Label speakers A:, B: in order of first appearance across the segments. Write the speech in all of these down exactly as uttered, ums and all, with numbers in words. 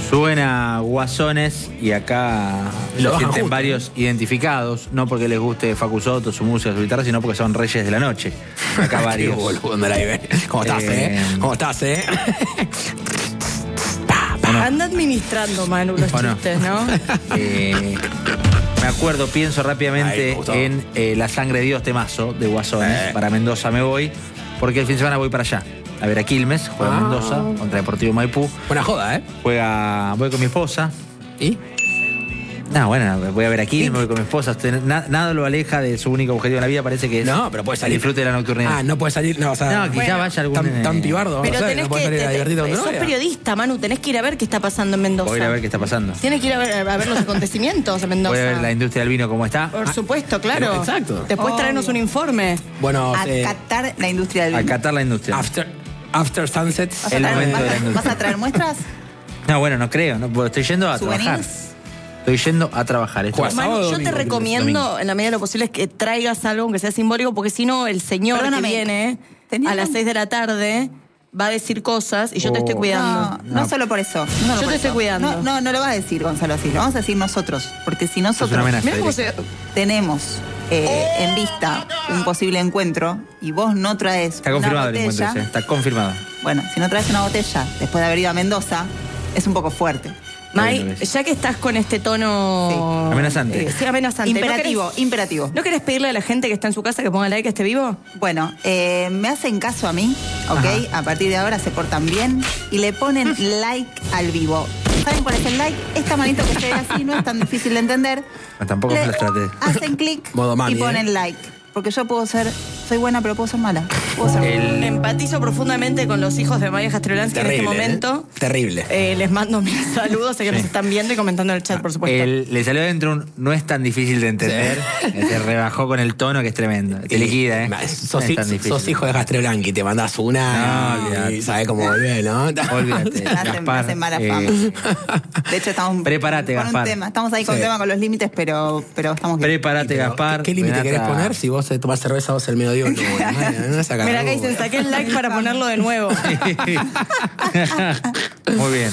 A: Suena Guasones y acá
B: Lo
A: se sienten
B: justo,
A: varios
B: ¿eh?
A: identificados, no porque les guste Facu Soto, su música, su guitarra, sino porque son reyes de la noche. Acá varios.
B: Qué boludo, anda ahí, ¿eh? ¿Cómo estás, eh?
A: Eh,
B: ¿Cómo estás, eh?
C: Anda administrando, Manu, los
A: ¿O no?
C: chistes, ¿no?
A: Eh, me acuerdo, pienso
B: Ay,
A: rápidamente
B: me gustó.
A: en eh, La Sangre de Dios temazo de Guasones.
B: Eh.
A: Para Mendoza me voy, porque el fin de semana voy para allá. A ver a Quilmes, juega
B: Ah.
A: Mendoza contra Deportivo Maipú.
B: Buena joda, ¿eh?
A: Juega, voy con mi esposa.
B: ¿Y?
A: No, bueno, voy a ver a Quilmes, voy con mi esposa. Usted- na- nada lo aleja de su único objetivo en la vida, parece que es
B: No, pero puede
A: el
B: salir.
A: disfrute de la nocturnidad.
B: Ah, no puede salir. No, o sea.
A: No, quizá
C: bueno,
A: vaya algún...
B: Tan, tan
A: eh,
B: pibardo.
C: Pero
B: no sé,
C: tenés
B: no puede
C: que.
B: salir a
C: te-
B: divertirte con tu
C: sos
B: novia.
C: periodista, Manu, tenés que ir a ver qué está pasando en Mendoza.
A: Voy a ir a ver qué está pasando.
C: Tienes que ir a ver, a ver los acontecimientos en Mendoza.
A: Voy a ver la industria del vino cómo está.
C: Por supuesto, claro.
B: pero exacto.
C: Después traernos
D: Obvio.
C: un informe.
B: Bueno, eh,
D: Acatar la industria del vino.
A: Acatar la industria.
B: after, after Sunset.
D: ¿Vas a,
A: el
D: traer,
A: momento de la
D: vas, a,
A: industria.
D: vas a traer muestras?
A: No, bueno, no creo. No, puedo. Estoy yendo a trabajar.
D: ¿Souvenirs?
A: Estoy yendo a trabajar. Esto-
B: Juegas.
C: Manu,
B: sábado o
C: yo te
B: domingo,
C: recomiendo,
A: domingo.
C: en la medida de lo posible, que traigas algo aunque sea simbólico, porque si no, el señor
D: Perdóname,
C: que viene
D: ¿tenías
C: a las
D: un-
C: seis de la tarde va a decir cosas y yo te
A: Oh.
C: estoy cuidando.
D: No, no,
A: No.
D: solo por eso. no solo
C: Yo
D: por
C: te estoy
D: eso.
C: cuidando.
D: No, no, no lo vas a decir, Gonzalo, así. Lo vamos a decir nosotros. Porque si
A: es una
D: nosotros
A: amenaza.
C: Mira cómo se.
A: directa.
D: tenemos eh, en vista un posible encuentro y vos no traes
A: Está
D: una
A: confirmado el
D: botella,
A: encuentro ese. Está confirmado.
D: bueno, si no traes una botella después de haber ido a Mendoza, es un poco fuerte.
C: Mai,
A: Bueno, ves.
C: ya que estás con este tono.
A: Sí. Amenazante.
C: Eh, sí, amenazante.
D: Imperativo,
C: ¿No querés,
D: imperativo.
C: ¿No querés pedirle a la gente que está en su casa que ponga like a este vivo?
D: Bueno, eh, me hacen caso a mí, ¿ok? A partir de ahora se portan bien y le ponen like al vivo. ¿Saben cuál es el like? Esta manito que se ve así no es tan difícil de entender.
A: No, tampoco
D: Le
A: me las traté.
D: hacen clic
B: Modo mami,
D: y ponen
B: ¿eh?
D: like. Porque yo puedo ser, soy buena pero puedo ser mala. Puedo ser
A: El-
C: Empatizo profundamente con los hijos de Maya Jastrolansky en este
B: Terrible.
C: momento.
B: ¿eh? Terrible.
C: Eh, les mando mis saludos, sé que
A: Sí.
C: nos están viendo y comentando en el chat, por supuesto.
A: El- le salió adentro un no es tan difícil de entender. Se rebajó con el tono que es tremendo. Te liquida, ¿eh?
B: Ma- Sos,
A: no es tan difícil.
B: sos hijo de Gastrolangui, te mandás una
A: No,
B: y
A: olvidate.
B: sabés cómo volver, ¿no?
A: Olvídate.
D: Me hacen, me
A: Gaspar,
D: hacen mala
A: eh,
D: fama. De hecho, estamos
A: Prepárate,
D: con
A: Gaspar.
D: un tema. Estamos ahí con
B: Sí.
D: tema con los límites, pero, pero estamos bien.
A: Prepárate,
B: Pero,
A: Gaspar.
B: ¿Qué límite
A: Renata.
B: querés poner si vos te tomás cerveza vos el mediodía? No, no, no saca
C: Mira,
B: la
C: acá dicen,
B: duda.
C: saqué el like para ponerlo de nuevo.
A: Muy bien.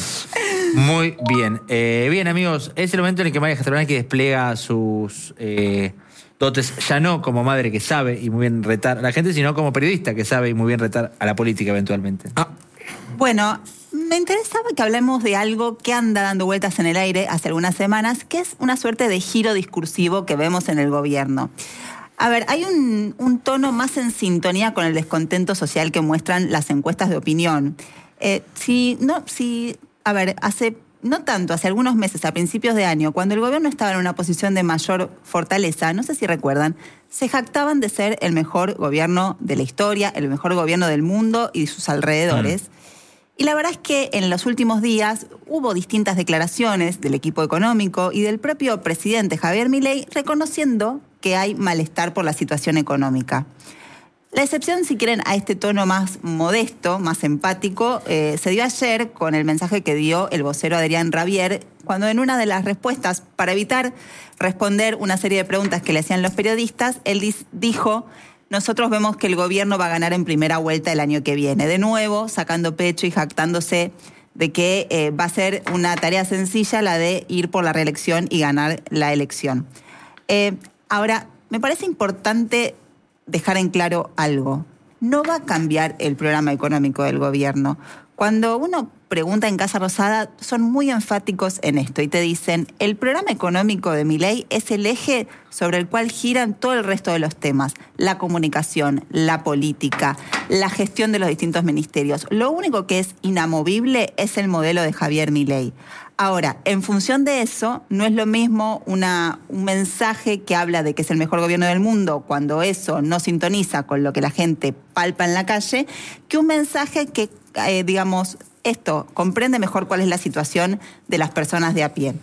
A: Muy bien. Eh, bien, amigos, es el momento en el que Maya Jastrolansky despliega sus eh, dotes, ya no como madre que sabe y muy bien retar a la gente, sino como periodista que sabe y muy bien retar a la política eventualmente.
B: Ah,
D: Bueno, me interesaba que hablemos de algo que anda dando vueltas en el aire hace algunas semanas, que es una suerte de giro discursivo que vemos en el gobierno. A ver, hay un, un tono más en sintonía con el descontento social que muestran las encuestas de opinión. Eh, si, no, si, a ver, hace, no tanto, hace algunos meses, a principios de año, cuando el gobierno estaba en una posición de mayor fortaleza, no sé si recuerdan, se jactaban de ser el mejor gobierno de la historia, el mejor gobierno del mundo y sus alrededores. Y la verdad es que en los últimos días hubo distintas declaraciones del equipo económico y del propio presidente Javier Milei reconociendo que hay malestar por la situación económica. La excepción, si quieren, a este tono más modesto, más empático, eh, se dio ayer con el mensaje que dio el vocero Adrián Rabier, cuando en una de las respuestas, para evitar responder una serie de preguntas que le hacían los periodistas, él dis- dijo: nosotros vemos que el gobierno va a ganar en primera vuelta el año que viene. De nuevo, sacando pecho y jactándose de que eh, va a ser una tarea sencilla la de ir por la reelección y ganar la elección. Eh, ahora, me parece importante dejar en claro algo. No va a cambiar el programa económico del gobierno. Cuando uno pregunta en Casa Rosada, son muy enfáticos en esto y te dicen, el programa económico de Milei es el eje sobre el cual giran todo el resto de los temas. La comunicación, la política, la gestión de los distintos ministerios. Lo único que es inamovible es el modelo de Javier Milei. Ahora, en función de eso, no es lo mismo una, un mensaje que habla de que es el mejor gobierno del mundo cuando eso no sintoniza con lo que la gente palpa en la calle, que un mensaje que, eh, digamos, esto comprende mejor cuál es la situación de las personas de a pie.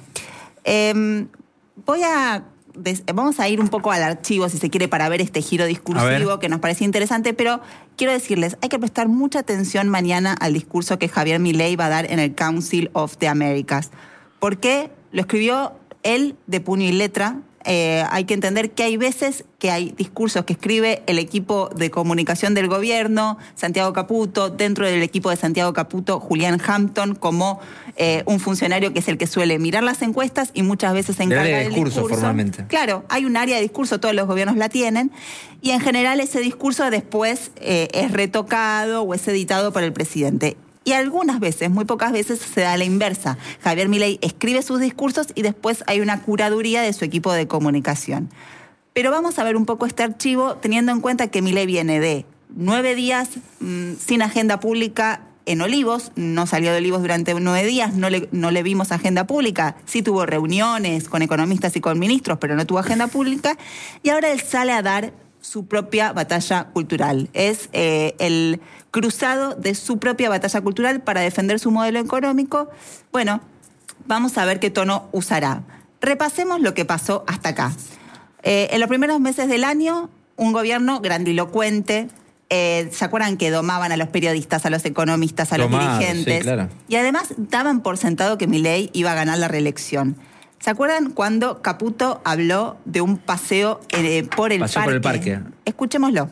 D: Eh, voy a... Des, vamos a ir un poco al archivo, si se quiere, para ver este giro discursivo que nos parece interesante, pero quiero decirles, hay que prestar mucha atención mañana al discurso que Javier Milei va a dar en el Council of the Americas. ¿Por qué? Lo escribió él de puño y letra, eh, hay que entender que hay veces que hay discursos que escribe el equipo de comunicación del gobierno, Santiago Caputo, dentro del equipo de Santiago Caputo, Julián Hampton, como eh, un funcionario que es el que suele mirar las encuestas y muchas veces se encarga
A: del
D: del
A: discurso,
D: discurso.
A: formalmente.
D: Claro, hay un área de discurso, todos los gobiernos la tienen, y en general ese discurso después eh, es retocado o es editado por el presidente. Y algunas veces, muy pocas veces, se da la inversa. Javier Milei escribe sus discursos y después hay una curaduría de su equipo de comunicación. Pero vamos a ver un poco este archivo teniendo en cuenta que Milei viene de nueve días mmm, sin agenda pública en Olivos, no salió de Olivos durante nueve días, no le, no le vimos agenda pública, sí tuvo reuniones con economistas y con ministros, pero no tuvo agenda pública, y ahora él sale a dar su propia batalla cultural. Es eh, el cruzado de su propia batalla cultural para defender su modelo económico. Bueno, vamos a ver qué tono usará. Repasemos lo que pasó hasta acá. Eh, en los primeros meses del año, un gobierno grandilocuente. Eh, ¿Se acuerdan que domaban a los periodistas, a los economistas, a
A: Domado,
D: los dirigentes?
A: sí, claro.
D: Y además daban por sentado que Milei iba a ganar la reelección. ¿Se acuerdan cuando Caputo habló de un paseo eh, por el
A: Paseo
D: parque?
A: por el parque.
D: Escuchémoslo.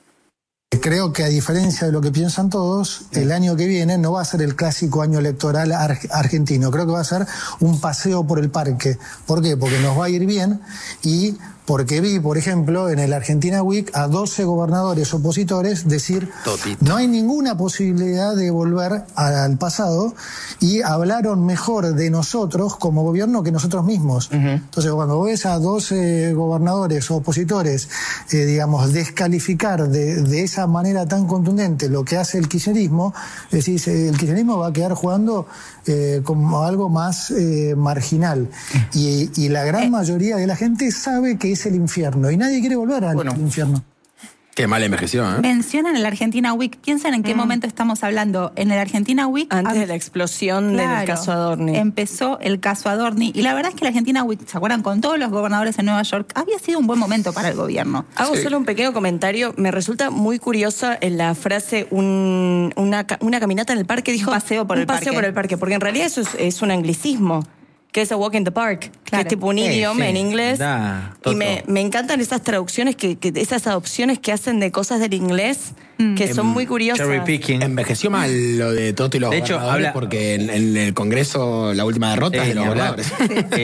E: Creo que a diferencia de lo que piensan todos, el año que viene no va a ser el clásico año electoral ar- argentino. Creo que va a ser un paseo por el parque. ¿Por qué? Porque nos va a ir bien y porque vi, por ejemplo, en el Argentina Week a doce gobernadores opositores decir
B: Totito.
E: no hay ninguna posibilidad de volver al pasado y hablaron mejor de nosotros como gobierno que nosotros mismos. Uh-huh. Entonces, cuando ves a doce gobernadores opositores, eh, digamos, descalificar de, de esa manera tan contundente lo que hace el kirchnerismo, es decir, el kirchnerismo va a quedar jugando eh, como algo más eh, marginal. Y, y la gran mayoría de la gente sabe que es el infierno y nadie quiere volver al
B: bueno,
E: infierno.
B: Qué mal envejeció, ¿eh?
D: Mencionan el Argentina Week. Piensen en qué mm. momento estamos hablando. En el Argentina Week...
C: Antes de la explosión claro, del caso Adorni.
D: Empezó el caso Adorni. Y la verdad es que el Argentina Week, ¿se acuerdan? Con todos los gobernadores en Nueva York, había sido un buen momento para el gobierno.
C: Hago
B: sí.
C: solo un pequeño comentario. Me resulta muy curiosa en la frase un, una, una caminata en el parque. Dijo,
D: un paseo por
C: un
D: el
C: paseo
D: parque.
C: por el parque. Porque en realidad eso es, es un anglicismo. Que es a walk in the park, claro. Que es tipo un
A: sí,
C: idioma
A: sí.
C: en inglés.
A: Da,
C: y me, me encantan esas traducciones, que, que esas adopciones que hacen de cosas del inglés, mm. que son muy curiosas.
A: Cherry picking.
B: Envejeció mal lo de Toto y los
A: de hecho,
B: gobernadores
A: habla...
B: porque en, en el Congreso la última derrota
A: sí,
B: es de los
A: habla...
B: gobernadores.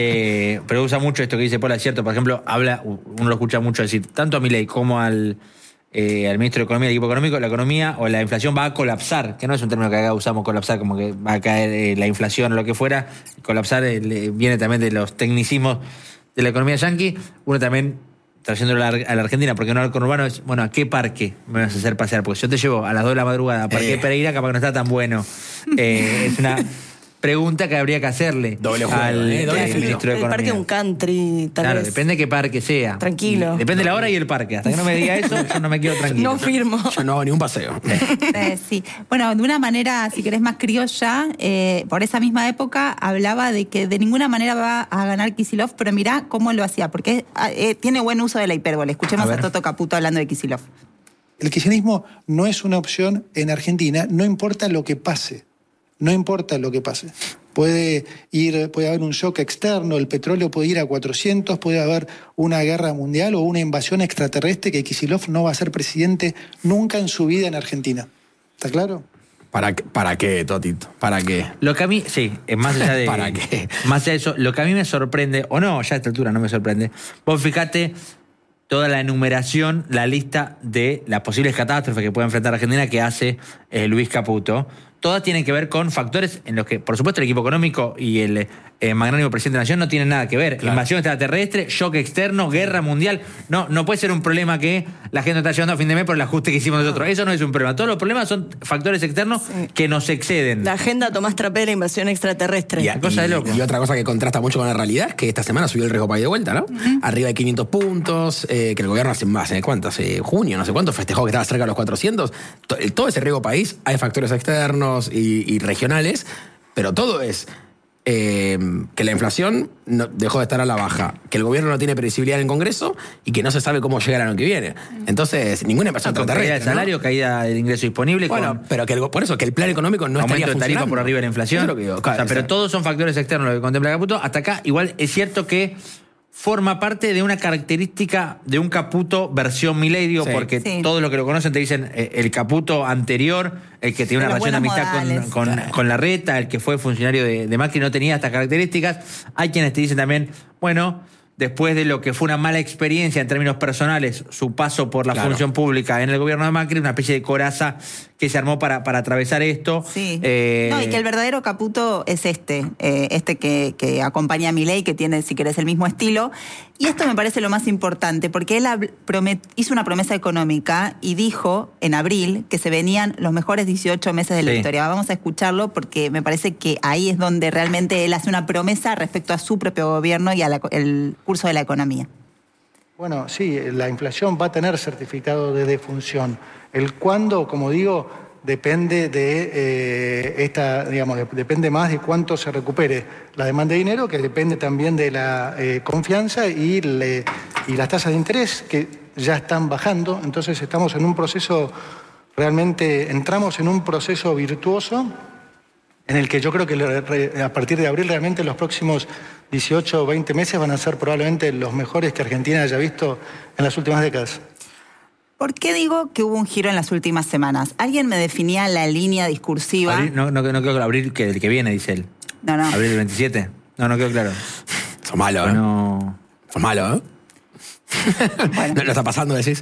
A: eh, pero usa mucho esto que dice Paula, es cierto. Por ejemplo, habla, uno lo escucha mucho decir, tanto a Milei como al... Eh, al ministro de Economía del equipo económico, la economía o la inflación va a colapsar, que no es un término que acá usamos, colapsar, como que va a caer eh, la inflación o lo que fuera. Colapsar eh, viene también de los tecnicismos de la economía yanqui. Uno también, trayéndolo a la, a la Argentina, porque no al conurbano, es, bueno, ¿a qué parque me vas a hacer pasear? Porque si yo te llevo a las dos de la madrugada a Parque eh. Pereira, capaz que no está tan bueno. Eh, es una... pregunta que habría que hacerle
B: doble juego,
A: al
B: eh, doble
A: eh, ministro de
C: el
A: Economía.
C: parque de un country, tal
A: claro,
C: vez.
A: depende de qué parque sea.
C: Tranquilo.
A: Y depende de la hora y el parque. Hasta que no me diga eso, yo no me quedo tranquilo.
C: No firmo.
B: Yo no hago ni un paseo.
D: Eh, sí. Bueno, de una manera, si querés, más criolla, eh, por esa misma época hablaba de que de ninguna manera va a ganar Kicillof, pero mirá cómo lo hacía, porque eh, tiene buen uso de la hipérbole. Escuchemos a, a Toto Caputo hablando de Kicillof.
F: El kirchnerismo no es una opción en Argentina, no importa lo que pase. No importa lo que pase. Puede ir, puede haber un shock externo, el petróleo puede ir a cuatrocientos, puede haber una guerra mundial o una invasión extraterrestre, que Kicillof no va a ser presidente nunca en su vida en Argentina. ¿Está claro?
B: ¿Para qué, para qué Totito? ¿Para qué?
A: Lo que a mí, sí, más allá de...
B: ¿Para qué?
A: Más allá de eso, lo que a mí me sorprende, o no, ya a esta altura no me sorprende, vos fijate toda la enumeración, la lista de las posibles catástrofes que puede enfrentar Argentina que hace eh, Luis Caputo. Todas tienen que ver con factores en los que, por supuesto, el equipo económico y el eh, magnánimo presidente de la Nación no tienen nada que ver. Claro. Invasión extraterrestre, shock externo, guerra mundial. No, no puede ser un problema que la gente no está llevando a fin de mes por el ajuste que hicimos nosotros. Eso no es un problema. Todos los problemas son factores externos sí. que nos exceden.
C: La agenda Tomás Trapé de la invasión extraterrestre.
B: Y,
A: cosa de loco.
B: Y otra cosa que contrasta mucho con la realidad es que esta semana subió el riesgo país de vuelta, ¿no? Uh-huh. Arriba de quinientos puntos, eh, que el gobierno hace más, ¿eh? ¿Cuánto? Hace junio, no sé cuánto, festejó que estaba cerca de los cuatrocientos. Todo ese riesgo país, hay factores externos y, y regionales, pero todo es eh, que la inflación no, dejó de estar a la baja, que el gobierno no tiene previsibilidad en el Congreso y que no se sabe cómo llega el año que viene. Entonces, ninguna inversión
A: no,
B: extraterrestre.
A: Caída del salario, ¿no? Caída del ingreso disponible.
B: Bueno,
A: con
B: pero que el, por eso que el plan económico no
A: aumento
B: estaría
A: de tarifa
B: funcionando.
A: por arriba de la inflación.
B: Eso es lo que digo, claro,
A: o sea, pero todos son factores externos lo que contempla Caputo. Hasta acá, igual es cierto que forma parte de una característica de un Caputo versión Milei, digo,
B: Sí.
A: porque
D: Sí.
A: todos los que lo conocen te dicen eh, el Caputo anterior, el que tiene
D: De
A: una
D: los
A: relación de
D: buenos
A: amistad
D: modales.
A: con, con,
B: Claro.
A: con Larreta, el que fue funcionario de, de Macri, no tenía estas características. Hay quienes te dicen también, bueno, después de lo que fue una mala experiencia en términos personales, su paso por la
B: Claro.
A: función pública en el gobierno de Macri, una especie de coraza que se armó para, para atravesar esto.
D: Sí.
A: Eh,
D: No, y que el verdadero Caputo es este, eh, este que, que acompaña a Milei, que tiene, si querés, el mismo estilo. Y esto me parece lo más importante, porque él habl- promet- hizo una promesa económica y dijo en abril que se venían los mejores dieciocho meses de la
A: Sí.
D: historia. Vamos a escucharlo porque me parece que ahí es donde realmente él hace una promesa respecto a su propio gobierno y al curso de la economía.
F: Bueno, sí, la inflación va a tener certificado de defunción. El cuándo, como digo, depende de eh, esta, digamos, de- depende más de cuánto se recupere la demanda de dinero, que depende también de la eh, confianza y, le- y las tasas de interés que ya están bajando. Entonces estamos en un proceso, realmente entramos en un proceso virtuoso en el que yo creo que le- re- a partir de abril realmente los próximos dieciocho o veinte meses van a ser probablemente los mejores que Argentina haya visto en las últimas décadas.
D: ¿Por qué digo que hubo un giro en las últimas semanas? ¿Alguien me definía la línea discursiva?
A: abril- no, no, no quedó claro, abril que el que viene, dice él.
D: No, no.
A: Abril del veintisiete. No, no quedó claro.
B: Son malos, ¿eh?
A: Bueno,
B: Son malos, ¿eh? No lo está pasando, decís.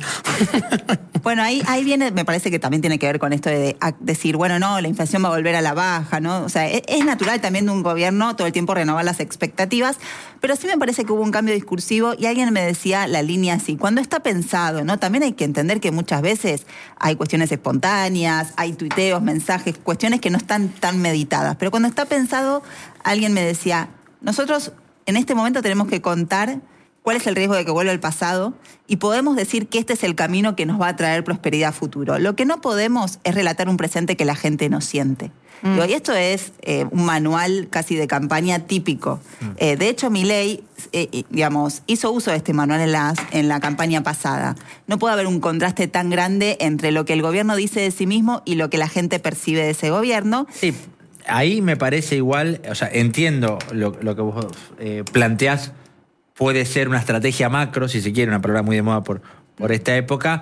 D: Bueno, ahí, ahí viene, me parece que también tiene que ver con esto de a- decir, bueno, no, la inflación va a volver a la baja, ¿no? O sea, es, es natural también de un gobierno todo el tiempo renovar las expectativas, pero sí me parece que hubo un cambio discursivo y alguien me decía la línea así, cuando está pensado, ¿no? También hay que entender que muchas veces hay cuestiones espontáneas, hay tuiteos, mensajes, cuestiones que no están tan meditadas, pero cuando está pensado, alguien me decía, nosotros en este momento tenemos que contar cuál es el riesgo de que vuelva el pasado y podemos decir que este es el camino que nos va a traer prosperidad a futuro. Lo que no podemos es relatar un presente que la gente no siente. Mm. Digo, y esto es eh, un manual casi de campaña típico. Mm. Eh, de hecho, Milei, eh, digamos, hizo uso de este manual en, las, en la campaña pasada. No puede haber un contraste tan grande entre lo que el gobierno dice de sí mismo y lo que la gente percibe de ese gobierno.
A: sí, ahí me parece igual, o sea, entiendo lo, lo que vos eh, planteás. Puede ser una estrategia macro, si se quiere, una palabra muy de moda por, por esta época,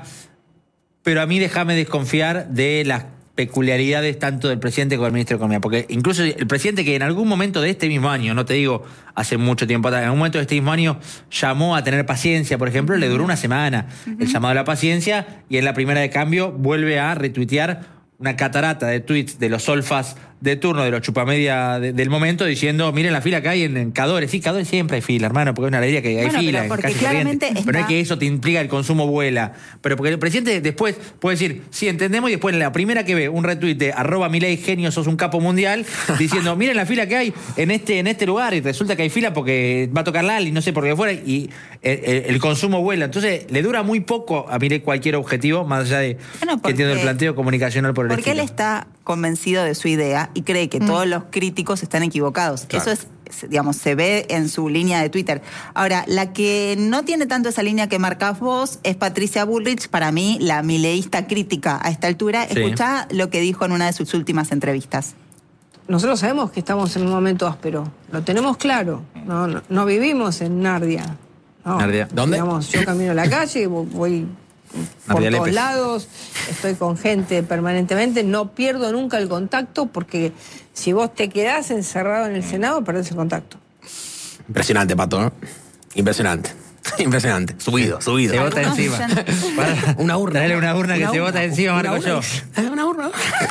A: pero a mí déjame desconfiar de las peculiaridades tanto del presidente como del ministro de Economía, porque incluso el presidente que en algún momento de este mismo año, no te digo hace mucho tiempo atrás, en algún momento de este mismo año llamó a tener paciencia, por ejemplo, le duró una semana uh-huh. el llamado a la paciencia y en la primera de cambio vuelve a retuitear una catarata de tweets de los solfas de turno, de los chupamedia de, del momento, diciendo, miren la fila que hay en, en Cadores. Sí, Cadores siempre hay fila, hermano, porque es una alegría que hay
D: bueno,
A: fila.
D: Pero, porque
A: en
D: claramente
A: está...
D: está...
A: pero no es que eso te implica el consumo vuela. Pero porque el presidente después puede decir, sí, entendemos, y después en la primera que ve un retweet de arroba Milei genio, sos un capo mundial, diciendo, miren la fila que hay en este, en este lugar, y resulta que hay fila porque va a tocar Lali, no sé por qué fuera, y el, el, el consumo vuela. Entonces, le dura muy poco a Milei cualquier objetivo, más allá de
D: bueno, porque,
A: que entiendo el planteo comunicacional por el
D: porque
A: estilo.
D: Él está convencido de su idea y cree que mm. todos los críticos están equivocados. Claro. Eso es, digamos, se ve en su línea de Twitter. Ahora, la que no tiene tanto esa línea que marcás vos es Patricia Bullrich, para mí, la mileísta crítica a esta altura. Sí. Escuchá lo que dijo en una de sus últimas entrevistas.
G: Nosotros sabemos que estamos en un momento áspero, lo tenemos claro, no, no, no vivimos en Nardia. No,
A: Nardia.
B: ¿Dónde?
G: Digamos, yo camino a la calle, voy por
A: Nardia
G: todos
A: Lépez.
G: lados, estoy con gente permanentemente, no pierdo nunca el contacto porque si vos te quedás encerrado en el Senado, perdés el contacto.
B: Impresionante, Pato, ¿no? Impresionante. Impresionante. Subido, subido.
A: Se bota encima. Para,
B: una urna.
A: Dale una urna que
B: una
A: se
B: urna,
A: bota encima, Marco yo.
B: Una urna.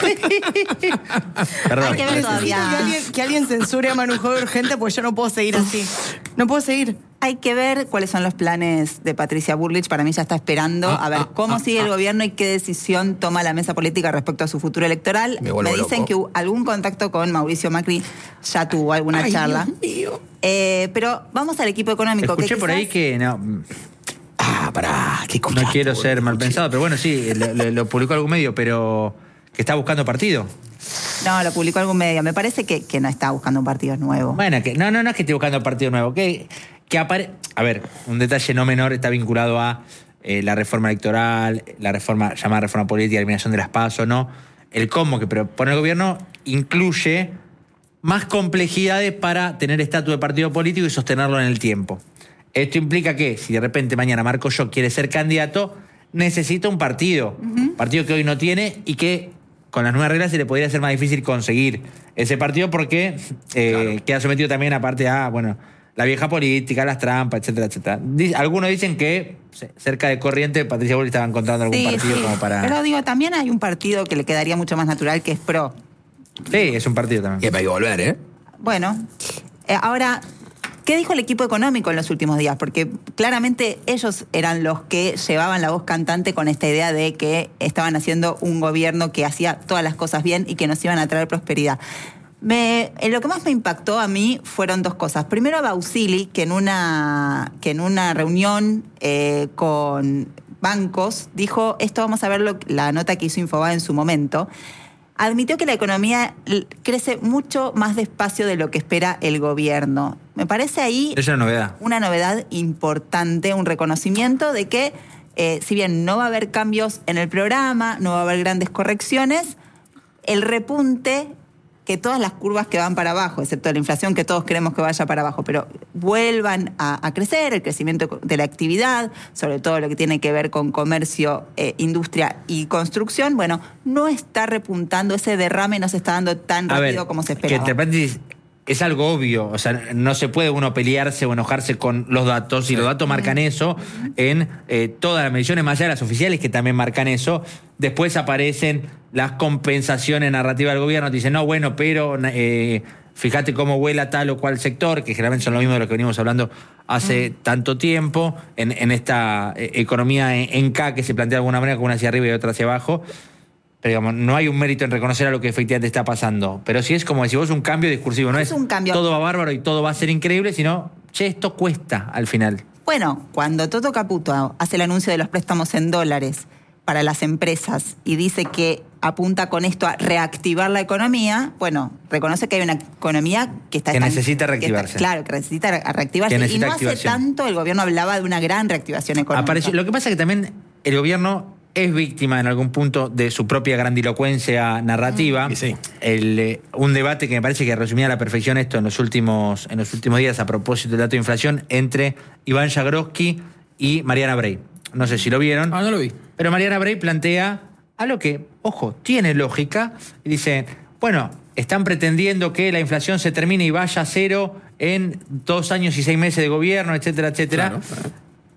A: Perdón.
D: Hay que ver todavía.
C: Que alguien, que alguien censure a Manu Juego urgente, pues yo no puedo seguir así. No puedo seguir.
D: Hay que ver cuáles son los planes de Patricia Bullrich. Para mí ya está esperando
B: ah,
D: a ver
B: ah,
D: cómo
B: ah,
D: sigue
B: ah.
D: el gobierno y qué decisión toma la mesa política respecto a su futuro electoral.
B: Me,
D: Me dicen
B: loco.
D: que hubo algún contacto con Mauricio Macri ya tuvo alguna
B: Ay,
D: charla.
B: Dios mío.
D: Eh, pero vamos al equipo económico.
A: Escuché
D: que
A: por
D: quizás...
A: ahí que no,
B: Ah, pará. ¿Qué escuchaste,
A: no quiero
B: boludo?
A: ser mal
B: Escuché.
A: pensado, pero bueno, sí, lo, lo- lo publicó algún medio, pero que está buscando partido.
D: No, lo publicó algún medio. Me parece que, que no está buscando un partido nuevo.
A: Bueno, que no, no, no es que esté buscando partido nuevo, que, que apare... A ver, un detalle no menor está vinculado a eh, la reforma electoral, la reforma llamada reforma política, eliminación de las PASO, ¿no? El cómo que propone el gobierno incluye más complejidades para tener estatus de partido político y sostenerlo en el tiempo. Esto implica que si de repente mañana Marco Yo quiere ser candidato, necesita un partido. Uh-huh. Partido que hoy no tiene y que con las nuevas reglas se le podría ser más difícil conseguir ese partido porque eh, claro. queda sometido también aparte a, bueno, la vieja política, las trampas, etcétera, etcétera. Algunos dicen que cerca de Corrientes Patricia Bullrich estaba encontrando algún
D: sí,
A: partido
D: sí.
A: como para...
D: Pero digo, también hay un partido que le quedaría mucho más natural que es PRO.
A: Sí, es un partido también.
B: Que hay que volver, ¿eh?
D: Bueno, eh, ahora... ¿Qué dijo el equipo económico en los últimos días? Porque claramente ellos eran los que llevaban la voz cantante con esta idea de que estaban haciendo un gobierno que hacía todas las cosas bien y que nos iban a traer prosperidad. Me, lo que más me impactó a mí fueron dos cosas. Primero a Bausili, que en una, que en una reunión eh, con bancos dijo, esto vamos a ver lo, la nota que hizo Infobae en su momento, admitió que la economía crece mucho más despacio de lo que espera el gobierno. Me parece ahí
A: es una novedad.
D: Una novedad importante, un reconocimiento de que eh, si bien no va a haber cambios en el programa, no va a haber grandes correcciones, el repunte, que todas las curvas que van para abajo, excepto la inflación que todos queremos que vaya para abajo, pero vuelvan a, a crecer, el crecimiento de la actividad, sobre todo lo que tiene que ver con comercio, eh, industria y construcción, bueno, no está repuntando, ese derrame no se está dando tan
A: a
D: rápido
A: ver,
D: como se esperaba.
A: Que entre paréntesis, es algo obvio, o sea, no se puede uno pelearse o enojarse con los datos, y los datos marcan eso en eh, todas las mediciones, más allá de las oficiales que también marcan eso. Después aparecen las compensaciones narrativas del gobierno, te dicen, no, bueno, pero eh, fíjate cómo vuela tal o cual sector, que generalmente son lo mismo de lo que venimos hablando hace mm. tanto tiempo, en, en esta eh, economía en, en K que se plantea de alguna manera, con una hacia arriba y otra hacia abajo. Pero digamos, no hay un mérito en reconocer a lo que efectivamente está pasando. Pero sí es como si vos un cambio discursivo, no es,
D: es un cambio.
A: Todo va bárbaro y todo va a ser increíble, sino, che, esto cuesta al final.
D: Bueno, cuando Toto Caputo hace el anuncio de los préstamos en dólares para las empresas y dice que apunta con esto a reactivar la economía, bueno, reconoce que hay una economía que está...
A: Que
D: tan,
A: necesita reactivarse.
D: Que está, claro, que necesita reactivarse.
A: Que necesita
D: y no
A: activación.
D: Hace tanto el gobierno hablaba de una gran reactivación económica.
A: Apareció, lo que pasa es que también el gobierno es víctima en algún punto de su propia grandilocuencia narrativa.
B: Mm. Sí.
A: El, eh, un debate que me parece que resumía a la perfección esto en los últimos, en los últimos días a propósito del dato de inflación entre Iván Jagroski y Mariana Brey. No sé si lo vieron.
B: Ah, no lo vi.
A: Pero Mariana Brey plantea algo que, ojo, tiene lógica. Y dice, bueno, están pretendiendo que la inflación se termine y vaya a cero en dos años y seis meses de gobierno, etcétera, etcétera. Claro, claro.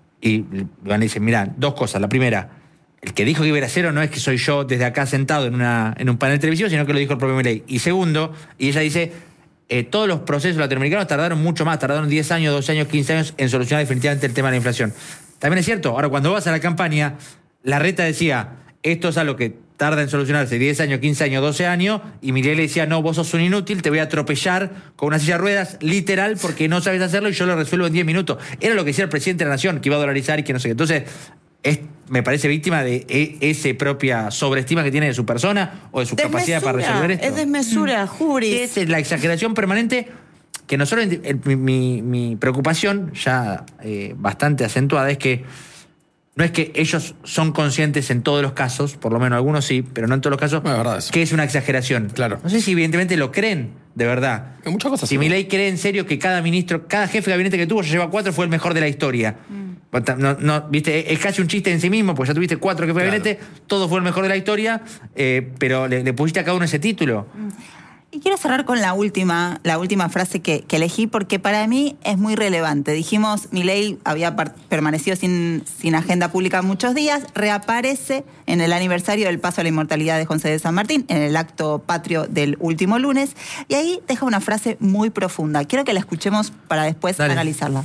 A: Y Iván dice, mira, dos cosas. La primera, el que dijo que iba a ir a cero no es que soy yo desde acá sentado en, una, en un panel televisivo, sino que lo dijo el propio Milei. Y segundo, y ella dice, eh, todos los procesos latinoamericanos tardaron mucho más, tardaron diez años, doce años, quince años en solucionar definitivamente el tema de la inflación. También es cierto, ahora cuando vas a la campaña, Larreta decía, esto es algo que tarda en solucionarse diez años, quince años, doce años, y Milei le decía, no, vos sos un inútil, te voy a atropellar con una silla de ruedas, literal, porque no sabes hacerlo y yo lo resuelvo en diez minutos. Era lo que decía el presidente de la Nación, que iba a dolarizar y que no sé qué. Entonces, es, me parece víctima de e, ese propia sobreestima que tiene de su persona o de su
C: desmesura,
A: capacidad para resolver esto.
C: Es desmesura, mm. Juris.
A: Es la exageración permanente que nosotros, el, mi, mi preocupación ya eh, bastante acentuada es que no es que ellos son conscientes en todos los casos, por lo menos algunos sí, pero no en todos los casos,
B: no, verdad,
A: que es una exageración.
B: Claro.
A: No sé si evidentemente lo creen, de verdad.
B: En muchas cosas.
A: Si
B: sí.
A: Milei cree en serio que cada ministro, cada jefe de gabinete que tuvo, ya lleva cuatro, fue el mejor de la historia. Mm. No, no, viste, es casi un chiste en sí mismo, pues ya tuviste cuatro jefes de gabinete, todo fue el mejor de la historia, eh, pero le, le pusiste a cada uno ese título.
D: Mm. Y quiero cerrar con la última, la última frase que, que elegí, porque para mí es muy relevante. Dijimos, Milei había par- permanecido sin, sin agenda pública muchos días, reaparece en el aniversario del paso a la inmortalidad de José de San Martín, en el acto patrio del último lunes, y ahí deja una frase muy profunda. Quiero que la escuchemos para después
A: Dale.
D: analizarla.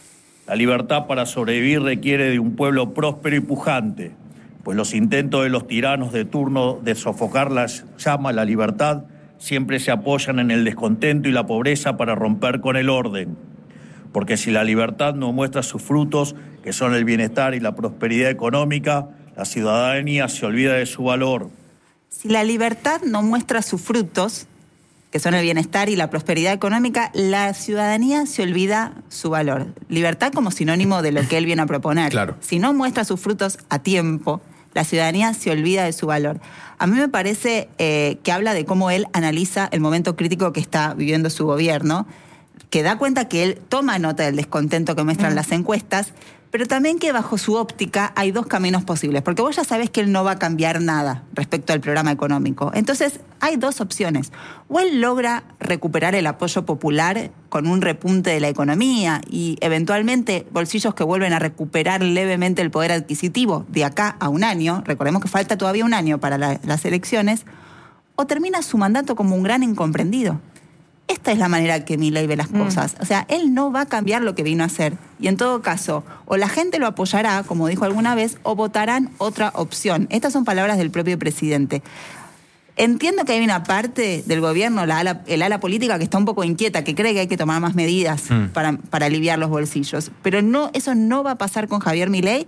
H: La libertad para sobrevivir requiere de un pueblo próspero y pujante, pues los intentos de los tiranos de turno de sofocar la llama a la libertad siempre se apoyan en el descontento y la pobreza para romper con el orden. Porque si la libertad no muestra sus frutos, que son el bienestar y la prosperidad económica, la ciudadanía se olvida de su valor.
D: Si la libertad no muestra sus frutos, que son el bienestar y la prosperidad económica, la ciudadanía se olvida su valor. Libertad como sinónimo de lo que él viene a proponer.
B: Claro.
D: Si no muestra sus frutos a tiempo, la ciudadanía se olvida de su valor. A mí me parece eh, que habla de cómo él analiza el momento crítico que está viviendo su gobierno. que da cuenta que él toma nota del descontento que muestran mm. las encuestas, pero también que bajo su óptica hay dos caminos posibles, porque vos ya sabés que él no va a cambiar nada respecto al programa económico. Entonces, hay dos opciones. O él logra recuperar el apoyo popular con un repunte de la economía y eventualmente bolsillos que vuelven a recuperar levemente el poder adquisitivo de acá a un año, recordemos que falta todavía un año para la, las elecciones, o termina su mandato como un gran incomprendido. Esta es la manera que Milei ve las cosas. Mm. O sea, él no va a cambiar lo que vino a hacer. Y en todo caso, o la gente lo apoyará, como dijo alguna vez, o votarán otra opción. Estas son palabras del propio presidente. Entiendo que hay una parte del gobierno, la ala, el ala política, que está un poco inquieta, que cree que hay que tomar más medidas mm. para, para aliviar los bolsillos. Pero no, eso no va a pasar con Javier Milei.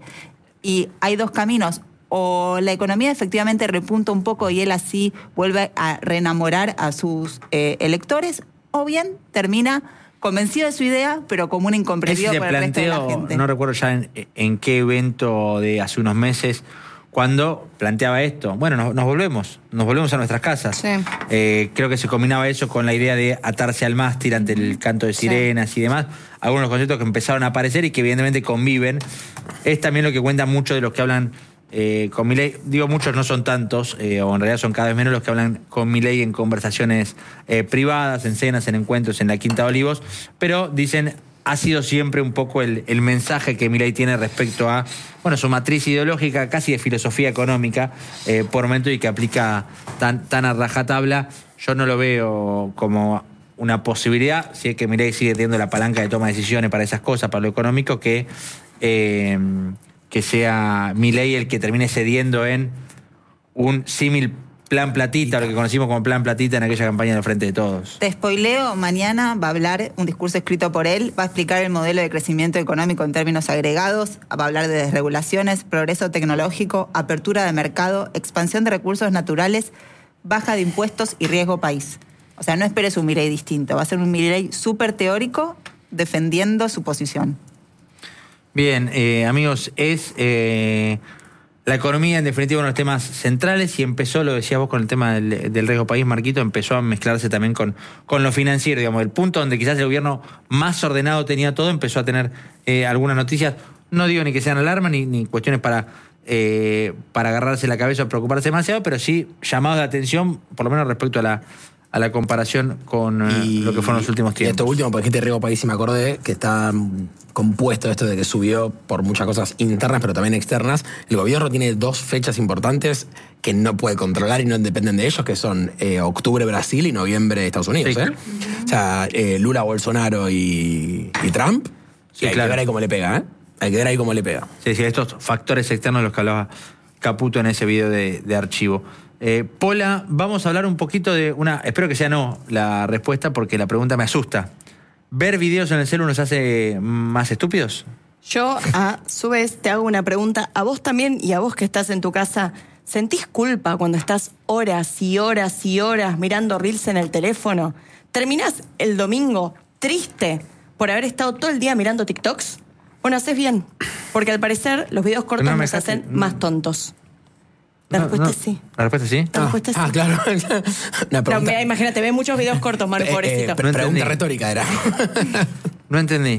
D: Y hay dos caminos. O la economía efectivamente repunta un poco y él así vuelve a reenamorar a sus eh, electores, o bien termina convencido de su idea, pero como un incomprendido por el resto de la gente.
A: No recuerdo ya en, en qué evento de hace unos meses, cuando planteaba esto. Bueno, nos, nos volvemos, nos volvemos a nuestras casas. Sí. Eh, creo que se combinaba eso con la idea de atarse al mástil ante el canto de sirenas sí. y demás. Algunos conceptos que empezaron a aparecer y que evidentemente conviven. Es también lo que cuentan muchos de los que hablan Eh, con Milei. Digo, muchos no son tantos, eh, o en realidad son cada vez menos los que hablan con Milei en conversaciones eh, privadas, en cenas, en encuentros, en la Quinta de Olivos, pero dicen, ha sido siempre un poco el, el mensaje que Milei tiene respecto a, bueno, su matriz ideológica, casi de filosofía económica, eh, por momento, y que aplica tan, tan a rajatabla. Yo no lo veo como una posibilidad, si es que Milei sigue teniendo la palanca de toma de decisiones para esas cosas, para lo económico, que... Eh, que sea Milei el que termine cediendo en un símil plan platita, lo que conocimos como plan platita en aquella campaña del Frente de Todos.
D: Te spoileo, mañana va a hablar un discurso escrito por él, va a explicar el modelo de crecimiento económico en términos agregados, va a hablar de desregulaciones, progreso tecnológico, apertura de mercado, expansión de recursos naturales, baja de impuestos y riesgo país. O sea, no esperes un Milei distinto, va a ser un Milei súper teórico defendiendo su posición.
A: Bien, eh, amigos, es eh, la economía en definitiva uno de los temas centrales y empezó, lo decías vos con el tema del, del riesgo país, Marquito, empezó a mezclarse también con, con lo financiero, digamos, el punto donde quizás el gobierno más ordenado tenía todo, empezó a tener eh, algunas noticias, no digo ni que sean alarma ni, ni cuestiones para, eh, para agarrarse la cabeza o preocuparse demasiado, pero sí llamados de atención, por lo menos respecto a la... a la comparación con eh, lo que fueron los últimos tiempos.
B: Y esto último, porque este riesgo país, si me acordé, que está compuesto esto de que subió por muchas cosas internas, pero también externas. El gobierno tiene dos fechas importantes que no puede controlar y no dependen de ellos, que son eh, octubre Brasil y noviembre Estados Unidos. Sí. ¿eh? O sea, eh, Lula, Bolsonaro y, y Trump. Sí, y hay claro. que ver ahí cómo le pega, ¿eh? Hay que ver ahí cómo le pega.
A: Sí, sí, estos factores externos de los que hablaba Caputo en ese video de, de archivo. Eh, Pola, vamos a hablar un poquito de una... Espero que sea no la respuesta porque la pregunta me asusta. ¿Ver videos en el celu nos hace más estúpidos?
C: Yo, a su vez, te hago una pregunta a vos también y a vos que estás en tu casa. ¿Sentís culpa cuando estás horas y horas y horas mirando reels en el teléfono? ¿Terminás el domingo triste por haber estado todo el día mirando TikToks? Bueno, haces bien, porque al parecer los videos cortos no nos hacen no. más tontos. La
A: no,
C: respuesta
A: no.
C: es sí.
A: ¿La respuesta es sí?
C: La respuesta
B: ah,
C: es sí.
B: Ah, claro. Una pregunta...
C: no, mira, imagínate, ve muchos videos cortos, Manu,
B: eh,
C: pobrecito.
B: Eh, pre-
A: no
B: pregunta retórica era.
A: No entendí.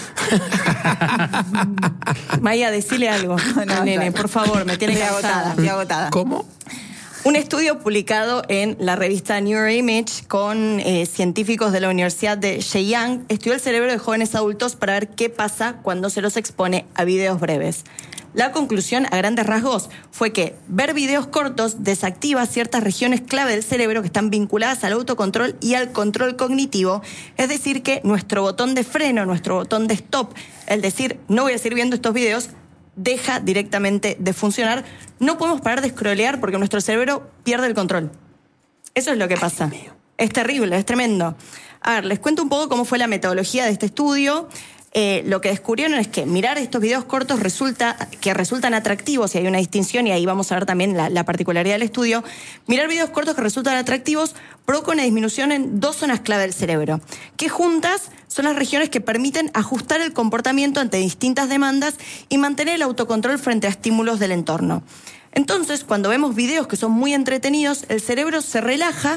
C: Maya, decile algo. No, nene, por favor, me tiene agotada.
D: Estoy agotada.
B: ¿Cómo?
C: Un estudio publicado en la revista Neuroimage con eh, científicos de la Universidad de Zhejiang estudió el cerebro de jóvenes adultos para ver qué pasa cuando se los expone a videos breves. La conclusión, a grandes rasgos, fue que ver videos cortos desactiva ciertas regiones clave del cerebro que están vinculadas al autocontrol y al control cognitivo. Es decir, que nuestro botón de freno, nuestro botón de stop, el decir, no voy a seguir viendo estos videos, deja directamente de funcionar. No podemos parar de scrollear porque nuestro cerebro pierde el control. Eso es lo que pasa. Es terrible, es tremendo. A ver, les cuento un poco cómo fue la metodología de este estudio. Eh, lo que descubrieron es que mirar estos videos cortos resulta que resultan atractivos, y hay una distinción, y ahí vamos a ver también la, la particularidad del estudio. Mirar videos cortos que resultan atractivos provoca una disminución en dos zonas clave del cerebro, que juntas son las regiones que permiten ajustar el comportamiento ante distintas demandas y mantener el autocontrol frente a estímulos del entorno. Entonces, cuando vemos videos que son muy entretenidos, el cerebro se relaja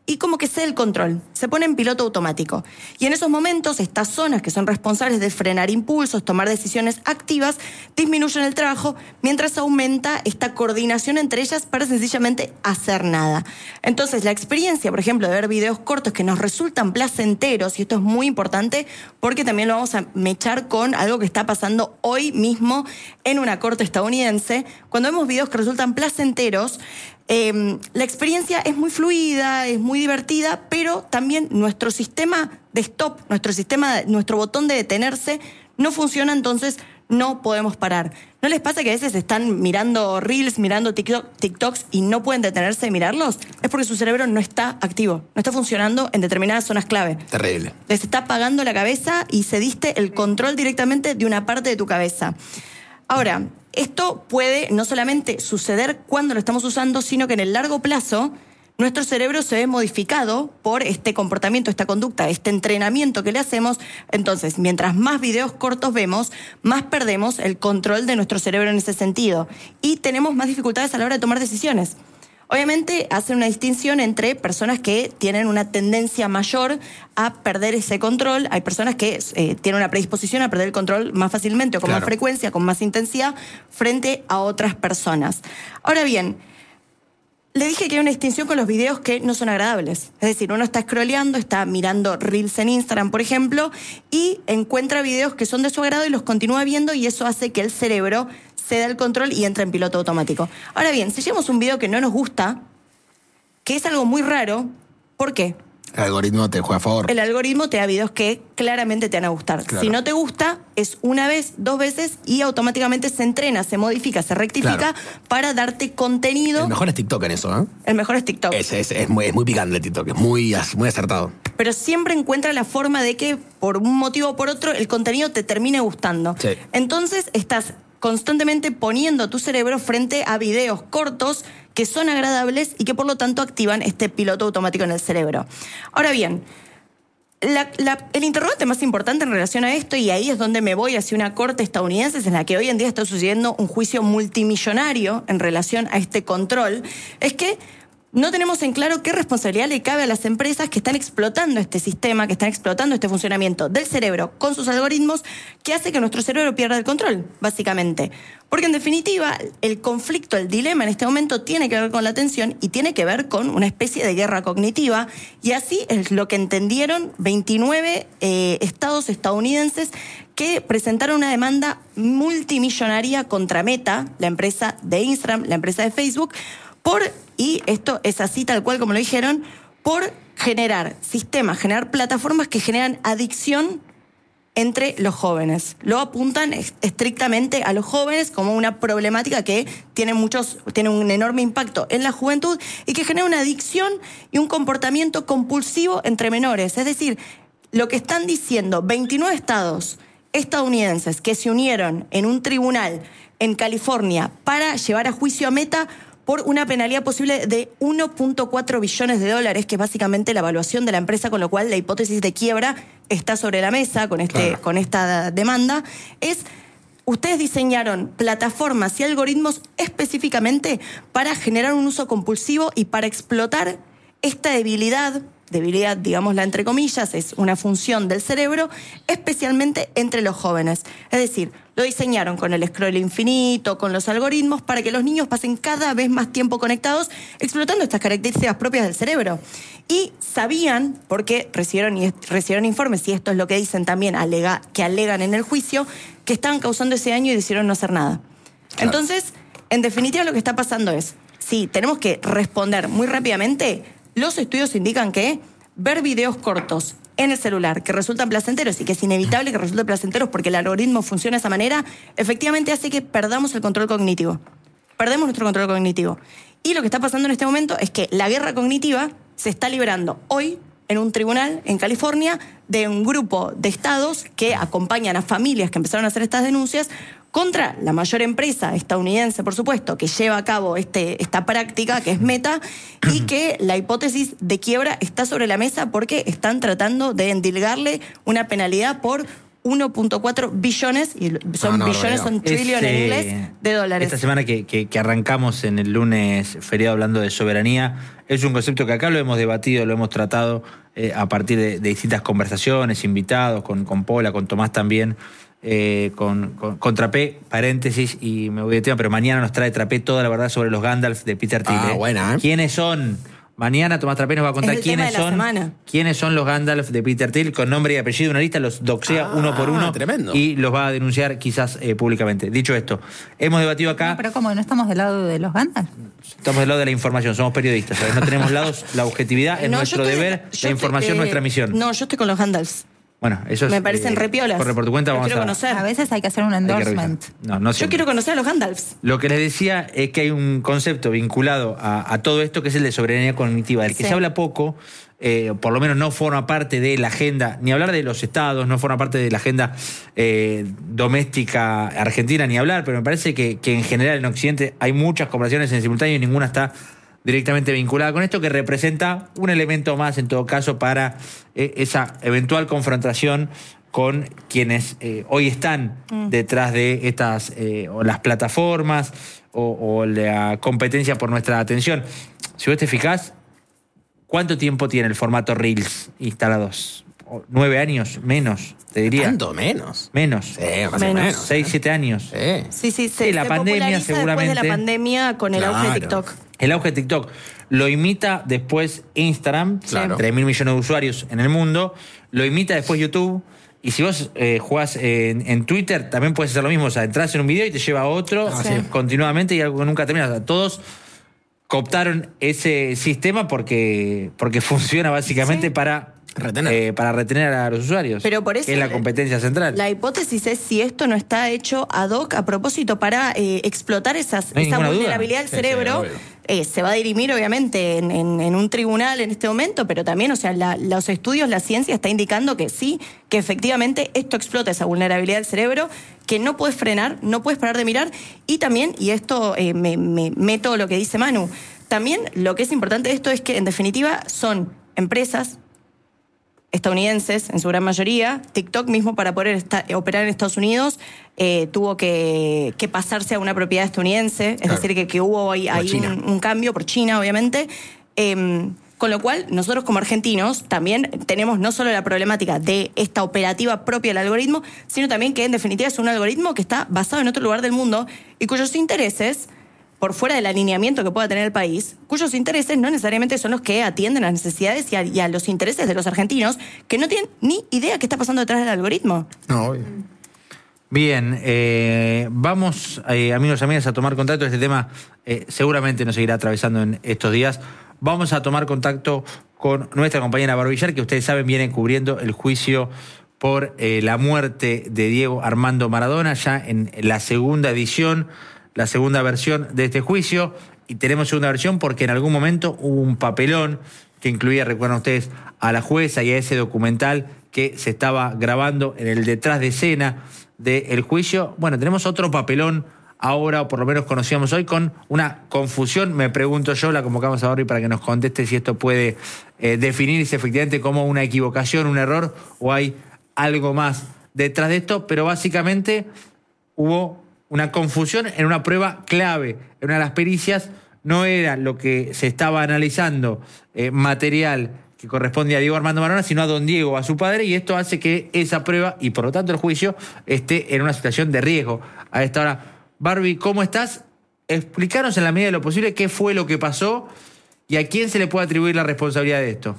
C: y como que cede el control, se pone en piloto automático. Y en esos momentos, estas zonas que son responsables de frenar impulsos, tomar decisiones activas, disminuyen el trabajo, mientras aumenta esta coordinación entre ellas para sencillamente hacer nada. Entonces, la experiencia, por ejemplo, de ver videos cortos que nos resultan placenteros, y esto es muy importante porque también lo vamos a mechar con algo que está pasando hoy mismo en una corte estadounidense, cuando vemos videos que resultan placenteros, Eh, la experiencia es muy fluida, es muy divertida, pero también nuestro sistema de stop, nuestro sistema, nuestro botón de detenerse no funciona, entonces no podemos parar. ¿No les pasa que a veces están mirando Reels, mirando TikTok, TikToks y no pueden detenerse de mirarlos? Es porque su cerebro no está activo, no está funcionando en determinadas zonas clave.
B: Terrible.
C: Les está apagando la cabeza y cediste el control directamente de una parte de tu cabeza. Ahora, esto puede no solamente suceder cuando lo estamos usando, sino que en el largo plazo nuestro cerebro se ve modificado por este comportamiento, esta conducta, este entrenamiento que le hacemos. Entonces, mientras más videos cortos vemos, más perdemos el control de nuestro cerebro en ese sentido y tenemos más dificultades a la hora de tomar decisiones. Obviamente hacen una distinción entre personas que tienen una tendencia mayor a perder ese control. Hay personas que eh, tienen una predisposición a perder el control más fácilmente o con
B: Claro.
C: más frecuencia, con más intensidad, frente a otras personas. Ahora bien, le dije que hay una distinción con los videos que no son agradables. Es decir, uno está scrolleando, está mirando Reels en Instagram, por ejemplo, y encuentra videos que son de su agrado y los continúa viendo, y eso hace que el cerebro se da el control y entra en piloto automático. Ahora bien, si llevamos un video que no nos gusta, que es algo muy raro, ¿por qué?
B: El algoritmo te juega a favor.
C: El algoritmo te da videos que claramente te van a gustar.
B: Claro.
C: Si no te gusta, es una vez, dos veces y automáticamente se entrena, se modifica, se rectifica
B: Claro.
C: para darte contenido.
B: El mejor es TikTok en eso, ¿eh?
C: El mejor es TikTok.
B: Es, es, es, muy, es muy picante TikTok, es muy, muy acertado.
C: Pero siempre encuentra la forma de que por un motivo o por otro el contenido te termine gustando.
B: Sí.
C: Entonces estás constantemente poniendo tu cerebro frente a videos cortos que son agradables y que por lo tanto activan este piloto automático en el cerebro. Ahora bien, la, la, el interrogante más importante en relación a esto, y ahí es donde me voy hacia una corte estadounidense en la que hoy en día está sucediendo un juicio multimillonario en relación a este control, es que no tenemos en claro qué responsabilidad le cabe a las empresas que están explotando este sistema, que están explotando este funcionamiento del cerebro con sus algoritmos, que hace que nuestro cerebro pierda el control, básicamente. Porque en definitiva, el conflicto, el dilema en este momento tiene que ver con la atención y tiene que ver con una especie de guerra cognitiva, y así es lo que entendieron veintinueve eh, estados estadounidenses que presentaron una demanda multimillonaria contra Meta, la empresa de Instagram, la empresa de Facebook, por, y esto es así tal cual como lo dijeron, por generar sistemas, generar plataformas que generan adicción entre los jóvenes. Lo apuntan estrictamente a los jóvenes como una problemática que tiene, muchos, tiene un enorme impacto en la juventud y que genera una adicción y un comportamiento compulsivo entre menores. Es decir, lo que están diciendo veintinueve estados estadounidenses que se unieron en un tribunal en California para llevar a juicio a Meta por una penalidad posible de uno punto cuatro billones de dólares, que es básicamente la evaluación de la empresa, con lo cual la hipótesis de quiebra está sobre la mesa con, este,
B: Claro.
C: con esta demanda, es: ustedes diseñaron plataformas y algoritmos específicamente para generar un uso compulsivo y para explotar esta debilidad, debilidad, digámosla entre comillas, es una función del cerebro, especialmente entre los jóvenes. Es decir, lo diseñaron con el scroll infinito, con los algoritmos, para que los niños pasen cada vez más tiempo conectados, explotando estas características propias del cerebro. Y sabían, porque recibieron, y recibieron informes, y esto es lo que dicen también, alega, que alegan en el juicio, que estaban causando ese daño y decidieron no hacer nada.
B: Claro.
C: Entonces, en definitiva, lo que está pasando es, sí, tenemos que responder muy rápidamente. Los estudios indican que ver videos cortos en el celular que resultan placenteros y que es inevitable que resulten placenteros porque el algoritmo funciona de esa manera, efectivamente hace que perdamos el control cognitivo. Perdemos nuestro control cognitivo. Y lo que está pasando en este momento es que la guerra cognitiva se está librando hoy en un tribunal en California de un grupo de estados que acompañan a familias que empezaron a hacer estas denuncias contra la mayor empresa estadounidense, por supuesto, que lleva a cabo este, esta práctica, que es Meta, y que la hipótesis de quiebra está sobre la mesa porque están tratando de endilgarle una penalidad por uno punto cuatro billones, y son
B: No, no,
C: billones,
B: no,
C: son trillion
A: Es,
C: en
A: eh,
C: inglés, de dólares.
A: Esta semana que, que, que arrancamos en el lunes feriado hablando de soberanía, es un concepto que acá lo hemos debatido, lo hemos tratado eh, a partir de, de distintas conversaciones, invitados, con, con Paula, con Tomás también, eh, con, con, con Trapé, paréntesis, y me voy de tema, pero mañana nos trae Trapé toda la verdad sobre los Gandalf de Peter Thiel.
B: Ah,
A: ¿eh?
B: buena, ¿eh?
A: ¿Quiénes son? Mañana Tomás Trapé nos va a contar
C: Es el tema
A: quiénes
C: de la
A: son,
C: semana.
A: quiénes son los Gandalf de Peter Thiel, con nombre y apellido, una lista, los doxea
B: Ah,
A: uno por uno
B: tremendo.
A: y los va a denunciar quizás eh, públicamente. Dicho esto, hemos debatido acá,
D: No, pero ¿cómo? ¿No estamos del lado de los Gandalf?
A: estamos del lado de la información, somos periodistas, ¿sabes? No tenemos lados, la objetividad es
C: No,
A: nuestro
C: yo estoy-
A: deber,
C: yo
A: la información
C: estoy-
A: nuestra misión.
C: No, yo estoy con los Gandalfs.
A: Bueno, eso es...
C: Me parecen
A: eh,
C: re piolas.
A: Corre por tu cuenta,
C: Los
A: vamos
C: quiero
A: a...
C: conocer.
D: A veces hay que hacer un
A: hay que
D: endorsement.
A: revisar. No, no
C: Yo
A: siempre.
C: quiero conocer a los Gandalfs.
A: Lo que les decía es que hay un concepto vinculado a, a todo esto que es el de soberanía cognitiva, del que
C: Sí.
A: se habla poco, eh, por lo menos no forma parte de la agenda, ni hablar de los estados, no forma parte de la agenda eh, doméstica argentina, ni hablar, pero me parece que, que en general en Occidente hay muchas conversaciones en simultáneo y ninguna está directamente vinculada con esto, que representa un elemento más en todo caso para eh, esa eventual confrontación con quienes eh, hoy están mm. detrás de estas eh, o las plataformas o, o la competencia por nuestra atención. Si vos te fijás, ¿cuánto tiempo tiene el formato Reels instalados? ¿Nueve años? Menos, te diría.
B: ¿Tanto menos?
A: Menos.
B: Sí, más
C: Menos.
B: o menos.
A: Seis, siete años.
B: Sí.
C: Sí, sí, se,
A: Sí, la
C: se
A: pandemia
C: populariza
A: seguramente.
C: después de la pandemia con el auge de
B: Claro.
C: TikTok.
A: El auge de TikTok lo imita después Instagram,
B: Claro.
A: tres mil millones de usuarios en el mundo, lo imita después YouTube. Y si vos eh, jugás en, en Twitter, también puedes hacer lo mismo. O sea, entras en un video y te lleva a otro
B: Ah,
C: sí.
A: continuamente y algo que nunca termina. O sea, todos cooptaron ese sistema porque, porque funciona básicamente
C: Sí.
A: para
B: Retener.
A: eh, para retener a los usuarios.
C: Pero por eso
A: que es la competencia central.
C: La hipótesis es si esto no está hecho ad hoc a propósito para eh, explotar esas,
A: No hay
C: esa
A: ninguna duda.
C: vulnerabilidad del
B: Sí,
C: cerebro.
B: sí, obvio.
C: Eh, se va a dirimir obviamente en, en- en un tribunal en este momento, pero también, o sea, la- los estudios, la ciencia está indicando que sí, que efectivamente esto explota esa vulnerabilidad del cerebro, que no puedes frenar, no puedes parar de mirar, y también, y esto eh, me, me meto lo que dice Manu, también lo que es importante de esto es que en definitiva son empresas estadounidenses, en su gran mayoría. TikTok mismo, para poder esta- operar en Estados Unidos, eh, tuvo que, que pasarse a una propiedad estadounidense, es
B: Claro.
C: decir, que, que hubo ahí,
B: Por
C: ahí
B: China.
C: un, un cambio por China, obviamente. Eh, con lo cual, nosotros como argentinos también tenemos no solo la problemática de esta operativa propia del algoritmo, sino también que en definitiva es un algoritmo que está basado en otro lugar del mundo y cuyos intereses, por fuera del alineamiento que pueda tener el país, cuyos intereses no necesariamente son los que atienden a las necesidades y a, y a los intereses de los argentinos, que no tienen ni idea qué está pasando detrás del algoritmo.
B: No, obvio.
A: Bien, eh, vamos, eh, amigos y amigas, a tomar contacto. Este tema eh, seguramente nos seguirá atravesando en estos días. Vamos a tomar contacto con nuestra compañera Barbillar, que ustedes saben viene cubriendo el juicio por eh, la muerte de Diego Armando Maradona, ya en la segunda edición, la segunda versión de este juicio. Y tenemos segunda versión porque en algún momento hubo un papelón que incluía, recuerdan ustedes, a la jueza y a ese documental que se estaba grabando en el detrás de escena del juicio. Bueno, tenemos otro papelón ahora, o por lo menos conocíamos hoy, con una confusión. Me pregunto yo, la convocamos a Barbie para que nos conteste si esto puede eh, definirse efectivamente como una equivocación, un error, o hay algo más detrás de esto, pero básicamente hubo una confusión en una prueba clave, en una de las pericias. No era lo que se estaba analizando, eh, material que corresponde a Diego Armando Maradona, sino a don Diego, a su padre, y esto hace que esa prueba, y por lo tanto el juicio, esté en una situación de riesgo a esta hora. Barbie, ¿cómo estás? Explícanos en la medida de lo posible qué fue lo que pasó y a quién se le puede atribuir la responsabilidad de esto.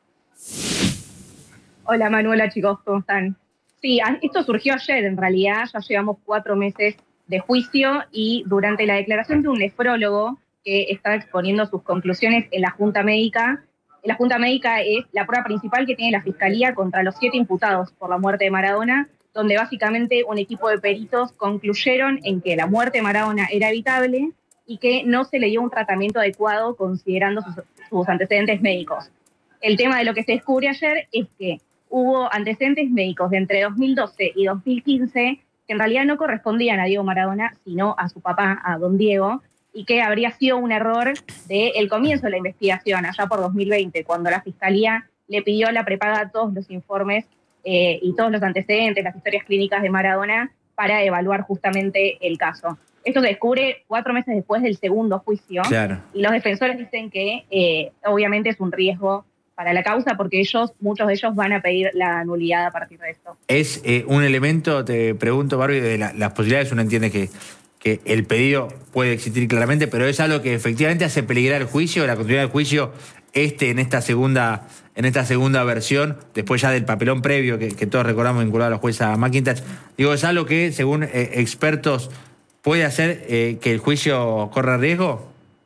I: Hola Manuela, chicos, ¿cómo están? Sí, esto surgió ayer en realidad, ya llevamos cuatro meses de juicio y durante la declaración de un nefrólogo que estaba exponiendo sus conclusiones en la Junta Médica. La Junta Médica es la prueba principal que tiene la Fiscalía contra los siete imputados por la muerte de Maradona, donde básicamente un equipo de peritos concluyeron en que la muerte de Maradona era evitable y que no se le dio un tratamiento adecuado considerando sus, sus antecedentes médicos. El tema de lo que se descubre ayer es que hubo antecedentes médicos de entre dos mil doce y dos mil quince que en realidad no correspondían a Diego Maradona, sino a su papá, a don Diego, y que habría sido un error del comienzo de la investigación, allá por dos mil veinte, cuando la Fiscalía le pidió la prepaga a todos los informes eh, y todos los antecedentes, las historias clínicas de Maradona, para evaluar justamente el caso. Esto se descubre cuatro meses después del segundo juicio.
A: Claro.
I: Y los defensores dicen que eh, obviamente es un riesgo para la causa porque ellos, muchos de ellos van a pedir la nulidad a partir de esto.
A: Es eh, un elemento, te pregunto, Barbie, de la, las posibilidades, uno entiende que, que el pedido puede existir claramente, pero es algo que efectivamente hace peligrar el juicio, la continuidad del juicio, este en esta segunda, en esta segunda versión, después ya del papelón previo que, que todos recordamos vinculado a la jueza McIntosh. Digo, ¿es algo que, según eh, expertos, puede hacer eh, que el juicio corra riesgo?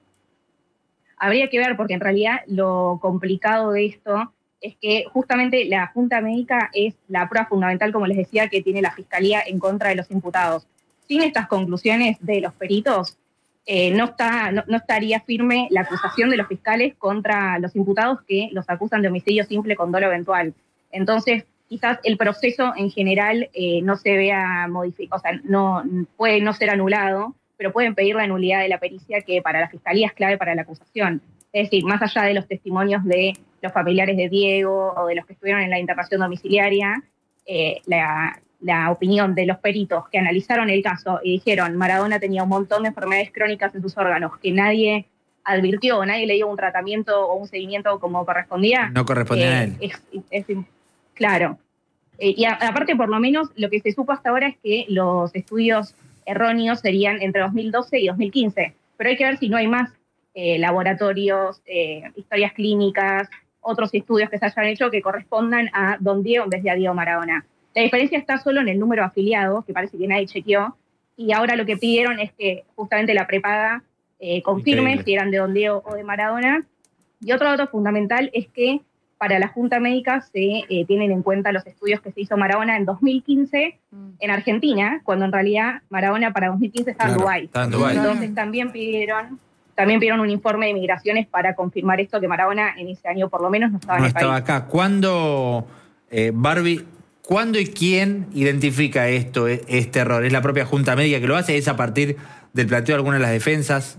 I: Habría que ver, porque en realidad lo complicado de esto es que justamente la Junta Médica es la prueba fundamental, como les decía, que tiene la Fiscalía en contra de los imputados. Sin estas conclusiones de los peritos, eh, no, está, no, no estaría firme la acusación de los fiscales contra los imputados que los acusan de homicidio simple con dolo eventual. Entonces, quizás el proceso en general eh, no se vea modificado, o sea, no, puede no ser anulado, pero pueden pedir la nulidad de la pericia, que para la Fiscalía es clave para la acusación. Es decir, más allá de los testimonios de los familiares de Diego o de los que estuvieron en la internación domiciliaria, eh, la, la opinión de los peritos que analizaron el caso y dijeron Maradona tenía un montón de enfermedades crónicas en sus órganos que nadie advirtió, nadie le dio un tratamiento o un seguimiento como correspondía.
A: No correspondía
I: eh,
A: a él.
I: Es, es, es, claro. Eh, y a, aparte, por lo menos, lo que se supo hasta ahora es que los estudios erróneos serían entre dos mil doce y dos mil quince. Pero hay que ver si no hay más eh, laboratorios, eh, historias clínicas, otros estudios que se hayan hecho que correspondan a Don Diego en vez de a Diego Maradona. La diferencia está solo en el número de afiliados, que parece que nadie chequeó, y ahora lo que pidieron es que justamente la prepaga eh, confirme
A: Increíble.
I: si eran de Don Diego o de Maradona. Y otro dato fundamental es que para la Junta Médica se eh, tienen en cuenta los estudios que se hizo Maradona en dos mil quince en Argentina, cuando en realidad Maradona para dos mil quince estaba en
B: Claro,
I: Dubái.
A: estaba en Dubái.
I: Entonces también pidieron, también pidieron un informe de migraciones para confirmar esto, que Maradona en ese año por lo menos no estaba
A: No
I: en el
A: estaba
I: país.
A: acá. ¿Cuándo, eh, Barbie, cuándo y quién identifica esto, eh, este error? ¿Es la propia Junta Médica que lo hace? ¿Es a partir del planteo de algunas de las defensas?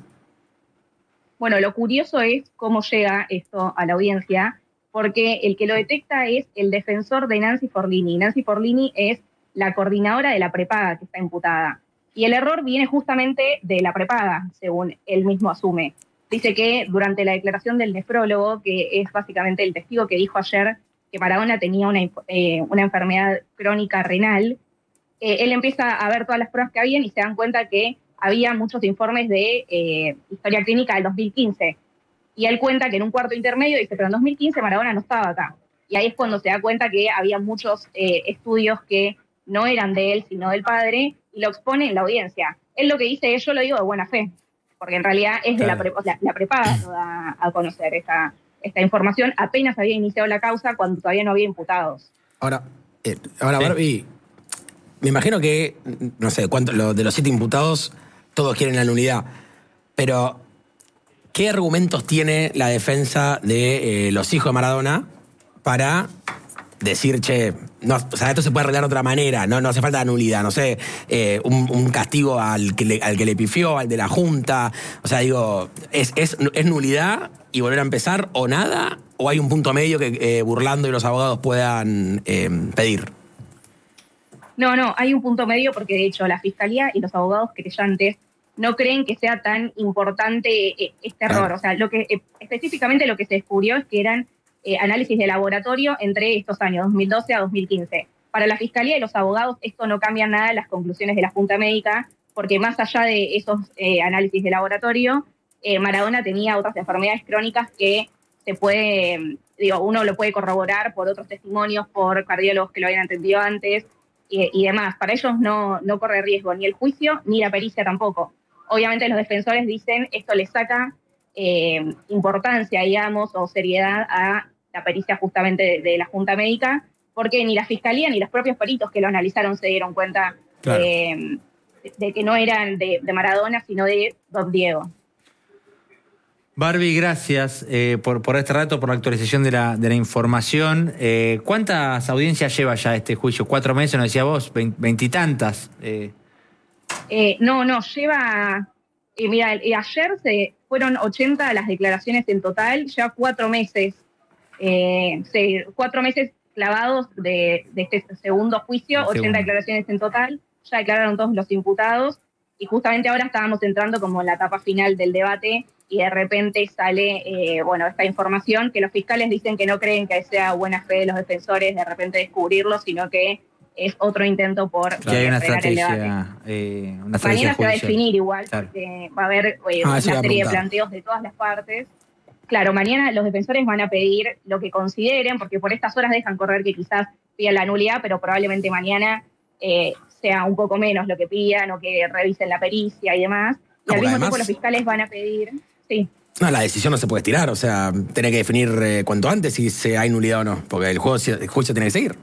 I: Bueno, lo curioso es cómo llega esto a la audiencia, porque el que lo detecta es el defensor de Nancy Forlini. Nancy Forlini es la coordinadora de la prepaga que está imputada. Y el error viene justamente de la prepaga, según él mismo asume. Dice que durante la declaración del nefrólogo, que es básicamente el testigo que dijo ayer que Maradona tenía una, eh, una enfermedad crónica renal, eh, él empieza a ver todas las pruebas que habían y se dan cuenta que había muchos informes de eh, historia clínica del dos mil quince. Y él cuenta que en un cuarto intermedio dice, pero en dos mil quince Maradona no estaba acá. Y ahí es cuando se da cuenta que había muchos eh, estudios que no eran de él, sino del padre, y lo expone en la audiencia. Él lo que dice es, yo lo digo de buena fe, porque en realidad es de
A: Claro.
I: la, pre, la, la prepaga lo da a conocer esta, esta información. Apenas había iniciado la causa cuando todavía no había imputados.
B: Ahora, eh, ahora
A: Sí.
B: Barbie, me imagino que, no sé, cuánto, lo, de los siete imputados, todos quieren la nulidad, pero ¿qué argumentos tiene la defensa de eh, los hijos de Maradona para decir, che, no, o sea, esto se puede arreglar de otra manera, no, no hace falta nulidad, no sé, eh, un, un castigo al que, le, al que le pifió, al de la Junta, o sea, digo, ¿es, es, es nulidad y volver a empezar o nada? ¿O hay un punto medio que eh, Burlando y los abogados puedan eh, pedir?
I: No, no, hay un punto medio porque de hecho la Fiscalía y los abogados querellantes no creen que sea tan importante eh, este error.
B: Claro.
I: O sea, lo que eh, específicamente lo que se descubrió es que eran eh, análisis de laboratorio entre estos años, dos mil doce a dos mil quince. Para la Fiscalía y los abogados esto no cambia nada en las conclusiones de la Junta Médica, porque más allá de esos eh, análisis de laboratorio, eh, Maradona tenía otras enfermedades crónicas que se puede, digo, uno lo puede corroborar por otros testimonios, por cardiólogos que lo habían atendido antes y, y demás. Para ellos no, no corre riesgo ni el juicio ni la pericia tampoco. Obviamente los defensores dicen esto le saca eh, importancia, digamos, o seriedad a la pericia justamente de, de la Junta Médica, porque ni la Fiscalía ni los propios peritos que lo analizaron se dieron cuenta
B: Claro.
I: de, de que no eran de, de Maradona, sino de Don Diego.
A: Barbie, gracias eh, por, por este rato, por la actualización de la, de la información. Eh, ¿Cuántas audiencias lleva ya este juicio? ¿Cuatro meses, nos decía vos? ¿Veintitantas? Eh,
I: Eh, no, no, lleva... Eh, mira, eh, ayer se fueron ochenta las declaraciones en total, lleva cuatro meses. Eh, se, cuatro meses clavados de, de este segundo juicio,
A: El segundo.
I: ochenta declaraciones en total, ya declararon todos los imputados, y justamente ahora estábamos entrando como en la etapa final del debate, y de repente sale, eh, bueno, esta información que los fiscales dicen que no creen que sea buena fe de los defensores de repente descubrirlo, sino que es otro intento por
A: Que hay una
I: frenar el debate.
A: estrategia, eh, una estrategia
I: Mañana se va a
A: judicial.
I: definir igual,
A: Claro.
I: porque va a haber eh,
B: Ah,
I: una
B: eso iba a
I: serie de
B: preguntar.
I: planteos de todas las partes. Claro, mañana los defensores van a pedir lo que consideren, porque por estas horas dejan correr que quizás pidan la nulidad, pero probablemente mañana eh, sea un poco menos lo que pidan o que revisen la pericia y demás. Y
B: Ah,
I: al
B: porque
I: mismo
B: además-
I: tiempo los fiscales van a pedir... Sí.
B: No, la decisión no se puede estirar, o sea, tiene que definir eh, cuanto antes si se hay nulidad o no, porque el, juego, el juicio tiene que seguir.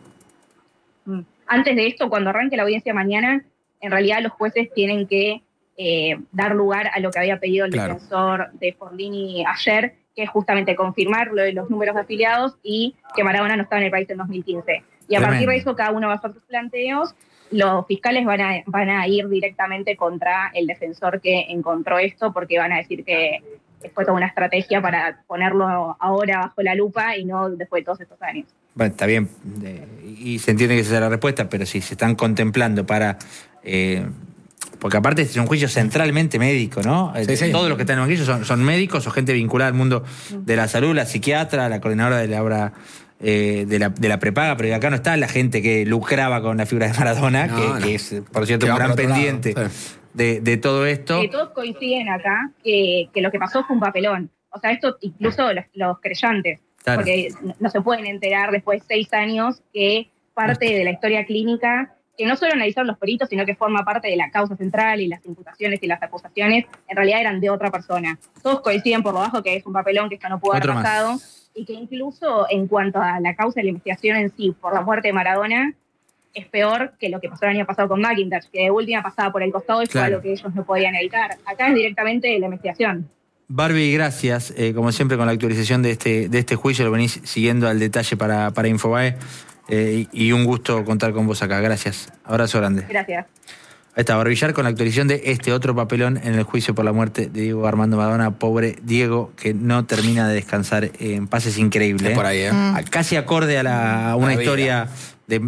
I: Mm. Antes de esto, cuando arranque la audiencia mañana, en realidad los jueces tienen que eh, dar lugar a lo que había pedido el
B: Claro.
I: defensor de Forlini ayer, que es justamente confirmar lo de los números de afiliados y que Maradona no estaba en el país en dos mil quince. Y a
A: Tremendo.
I: partir de eso, cada uno va a hacer sus planteos. Los fiscales van a, van a ir directamente contra el defensor que encontró esto, porque van a decir que fue toda una estrategia para ponerlo ahora bajo la lupa y no después de todos estos años.
A: Bueno, está bien, eh, y se entiende que esa es la respuesta, pero si se están contemplando para... eh, porque aparte es un juicio centralmente médico, ¿no?
B: Sí, sí.
A: Todos los que están en el juicio son, son médicos o gente vinculada al mundo de la salud, la psiquiatra, la coordinadora de la obra eh, de, la, de la prepaga, pero acá no está la gente que lucraba con la figura de Maradona,
B: No,
A: que,
B: no.
A: que es, por cierto,
B: Que
A: un
B: va
A: gran
B: por otro
A: pendiente
B: lado, sí.
A: de, de todo esto.
I: Que todos coinciden acá que, que lo que pasó fue un papelón. O sea, esto incluso los, los creyentes,
A: Claro.
I: porque no, no se pueden enterar después de seis años que parte de la historia clínica, que no solo analizaron los peritos, sino que forma parte de la causa central y las imputaciones y las acusaciones, en realidad eran de otra persona. Todos coinciden por lo bajo que es un papelón, que esto no pudo haber
A: Otro más.
I: pasado, y que incluso en cuanto a la causa de la investigación en sí, por la muerte de Maradona, es peor que lo que pasó el año pasado con McIntyre, que de última pasaba por el costado y fue
A: Claro.
I: algo que ellos no podían evitar. Acá es directamente la investigación.
A: Barbie, gracias. Eh, como siempre, con la actualización de este, de este juicio, lo venís siguiendo al detalle para, para Infobae. Eh, y, y un gusto contar con vos acá. Gracias. Abrazo grande.
I: Gracias.
A: Ahí está, Barbillar con la actualización de este otro papelón en el juicio por la muerte de Diego Armando Maradona. Pobre Diego, que no termina de descansar en paz. Es increíble.
B: Es
A: ¿eh?
B: por ahí, ¿eh?
A: A- Casi acorde a, la, a una
B: A la vida.
A: historia de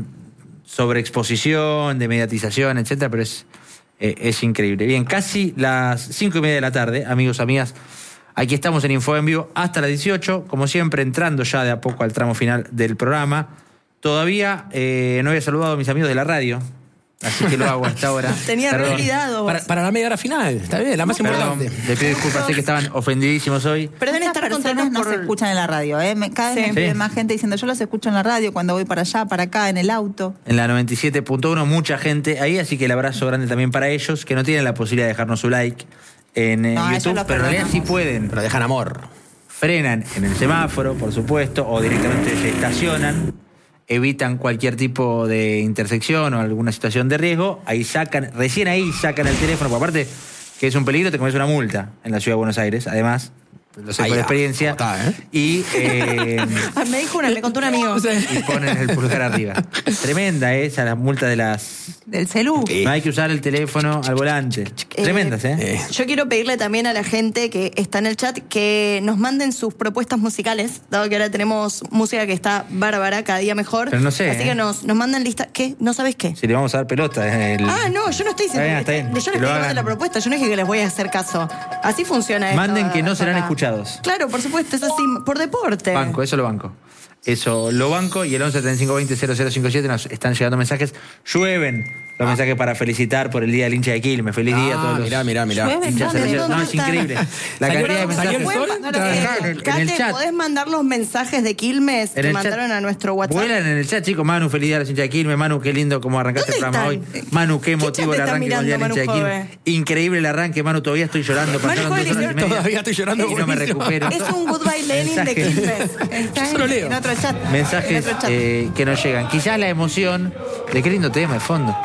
A: sobreexposición, de mediatización, etcétera, pero es, eh, es increíble. Bien, casi las cinco y media de la tarde, amigos, amigas. Aquí estamos en Info en Vivo hasta las dieciocho, como siempre, entrando ya de a poco al tramo final del programa. Todavía eh, no había saludado a mis amigos de la radio, así que lo hago hasta ahora.
C: Tenía
A: Perdón.
C: olvidado.
B: Para, para la media hora final, está bien, la más
A: Perdón,
B: importante.
A: les pido disculpas, sé que estaban ofendidísimos hoy.
C: Pero deben
D: Estas
C: estar
D: personas
C: contentos
D: no
C: por...
D: se escuchan en la radio, ¿eh? Me, cada vez
C: Sí.
D: me pide
A: Sí.
D: más gente diciendo, yo los escucho en la radio cuando voy para allá, para acá, en el auto.
A: En la noventa y siete punto uno, mucha gente ahí, así que el abrazo grande también para ellos, que no tienen la posibilidad de dejarnos su like en eh,
D: No, ellos
A: YouTube,
D: lo
A: pero en realidad sí
D: perdonamos.
A: pueden.
B: Pero dejan amor.
A: Frenan en el semáforo, por supuesto, o directamente se estacionan, evitan cualquier tipo de intersección o alguna situación de riesgo, ahí sacan, recién ahí sacan el teléfono, porque aparte que es un peligro, te comes una multa en la ciudad de Buenos Aires, además, lo sé
B: Ahí
A: por
B: va,
A: experiencia,
B: ¿cómo está, eh?
A: y, eh,
C: Ah, me dijo una, me contó un amigo.
A: y ponen el pulgar arriba. Tremenda esa, la multa de las...
D: Del celú.
B: Sí.
A: No hay que usar el teléfono al volante. Tremendas, ¿eh?
B: Eh,
C: Yo quiero pedirle también a la gente que está en el chat que nos manden sus propuestas musicales, dado que ahora tenemos música que está bárbara, cada día mejor.
A: Pero no sé,
C: Así
A: ¿eh?
C: que nos, nos mandan lista. ¿Qué? ¿No sabes qué?
A: Si le vamos a dar pelota. eh, el-
C: Ah, no, yo no estoy diciendo.
A: Está bien, está bien,
C: Yo
A: que
C: les
A: lo
C: pedí
A: hagan.
C: la propuesta, yo no dije que les voy a hacer caso. Así funciona esto.
A: Manden que no
C: esto
A: serán
C: acá.
A: escuchados.
C: Claro, por supuesto, es así, por deporte.
A: Banco, eso lo banco. Eso lo banco y el once treinta y cinco veinte cero cero cincuenta y siete nos están llegando mensajes. Llueven los mensajes para felicitar por el Día del hincha de Quilmes. Feliz día a todos
B: ah,
A: los
B: mirá, mirá, mirá.
D: Llueve.
A: hinchas
D: ¿Dónde?
A: cerveceros. No,
C: ¿Dónde
A: es
C: están?
A: increíble. La
B: ¿Salió-
A: cantidad de
B: salió el
A: mensajes.
B: sol?
C: No lo
B: Claro,
C: sé.
A: acá, en el- en
C: Kate,
A: el chat.
C: ¿podés mandar los mensajes de Quilmes
A: En
C: que
A: el
C: mandaron
A: chat.
C: a nuestro WhatsApp?
A: Vuelan en el chat, chicos. Manu, feliz día a los hinchas de Quilmes. Manu, qué lindo cómo arrancaste el
C: ¿Dónde
A: programa
C: están?
A: hoy. Manu, qué
C: ¿Qué
A: emotivo
C: chat
A: el
C: está
A: arranque con el día del
C: mirando,
A: hincha de
C: Manu
A: Quilmes. Increíble el arranque, Manu. Todavía estoy llorando.
C: Manu
A: Pasaron
C: Joven
A: dos horas y media.
B: Todavía estoy llorando,
A: Y no me
B: buenísimo.
A: recupero.
C: Es un goodbye Lenin de
A: Mensajes.
C: Quilmes.
D: Está
B: Yo lo leo.
D: en otro chat.
A: Mensajes
C: En otro chat.
A: eh, que nos llegan. Quizás la emoción de qué lindo tema de fondo.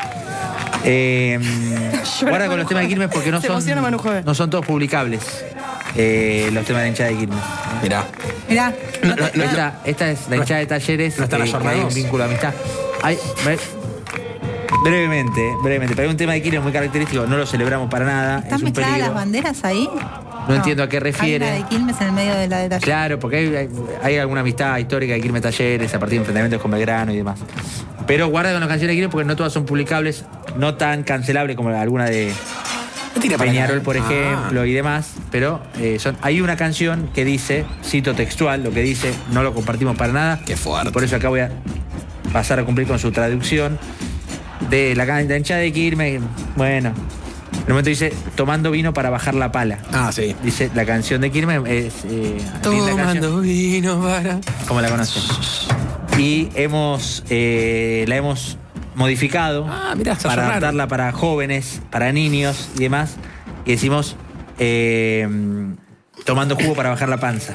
A: Eh, guarda con los temas de Quilmes porque no
C: Se
A: son,
C: emociona Manu Joven.
A: no son todos publicables. eh, los temas de la hinchada de Quilmes.
B: Mirá.
D: Mirá.
B: No, no, no,
A: esta, esta es la hinchada de Talleres.
B: no están
A: eh, que hay un
B: ayornados.
A: vínculo de amistad. Hay, bre- brevemente, brevemente. Pero hay un tema de Quilmes muy característico. No lo celebramos para nada.
D: ¿Están
A: es un
D: mezcladas
A: peligro.
D: las banderas ahí?
A: No, entiendo a qué refiere.
D: Hay una de Quilmes en el medio de la de Talleres.
A: Claro, porque hay, hay, hay alguna amistad histórica de Quilmes Talleres a partir de enfrentamientos con Belgrano y demás. Pero guarda con las canciones de Quilmes porque no todas son publicables, no tan cancelables como alguna de Peñarol, por ejemplo, ah. y demás. Pero eh, son, hay una canción que dice, cito textual, lo que dice, no lo compartimos para nada.
B: Qué fuerte.
A: Por eso acá voy a pasar a cumplir con su traducción de la cancha de Quilmes. Bueno, en un momento dice, tomando vino para bajar la pala.
B: Ah, sí.
A: Dice, la canción de Quilmes es... Eh,
B: tomando vino para...
A: ¿Cómo la conocen? Y hemos, eh, la hemos modificado
B: ah, mirá,
A: para adaptarla para jóvenes, para niños y demás. Y decimos, eh, tomando jugo para bajar la panza.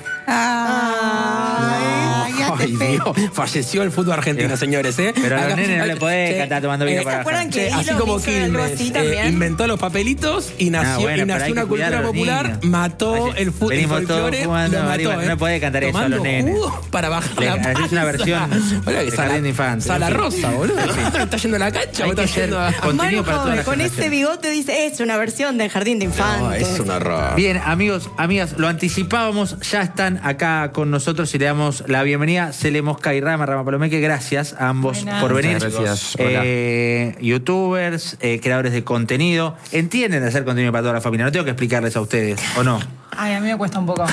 B: Ay, Dios, falleció el fútbol argentino, señores, ¿eh?
A: Pero a los
B: Acá,
A: nenes no le podés
B: che,
A: cantar tomando vino
B: eh,
A: para bajar.
C: que
B: así como Quilmes eh, inventó los papelitos y nació,
A: ah, bueno,
B: y nació una cultura popular, niños. mató el fútbol, el folclore,
A: jugando,
B: lo mató,
A: ¿eh? No podés cantar eso a los nenes.
B: Para bajar
A: le,
B: la panza.
A: Es una versión de Jardín de Infantes.
B: Sala Rosa, boludo. ¿Estás yendo a la cancha o estás yendo a...
C: Manu Joven, con ese bigote dice, es una versión del Jardín de Infantes.
B: No, es un horror.
A: Bien, amigos, amigas, lo anticipábamos, ya están acá con nosotros y le damos la bienvenida. Cele Mosca y Rama, Rama Palomeque, gracias a ambos Buenas. por venir.
J: Gracias.
A: Eh, youtubers, eh, creadores de contenido, entienden de hacer contenido para toda la familia. No tengo que explicarles a ustedes, ¿o no?
K: Ay, a mí me cuesta un poco.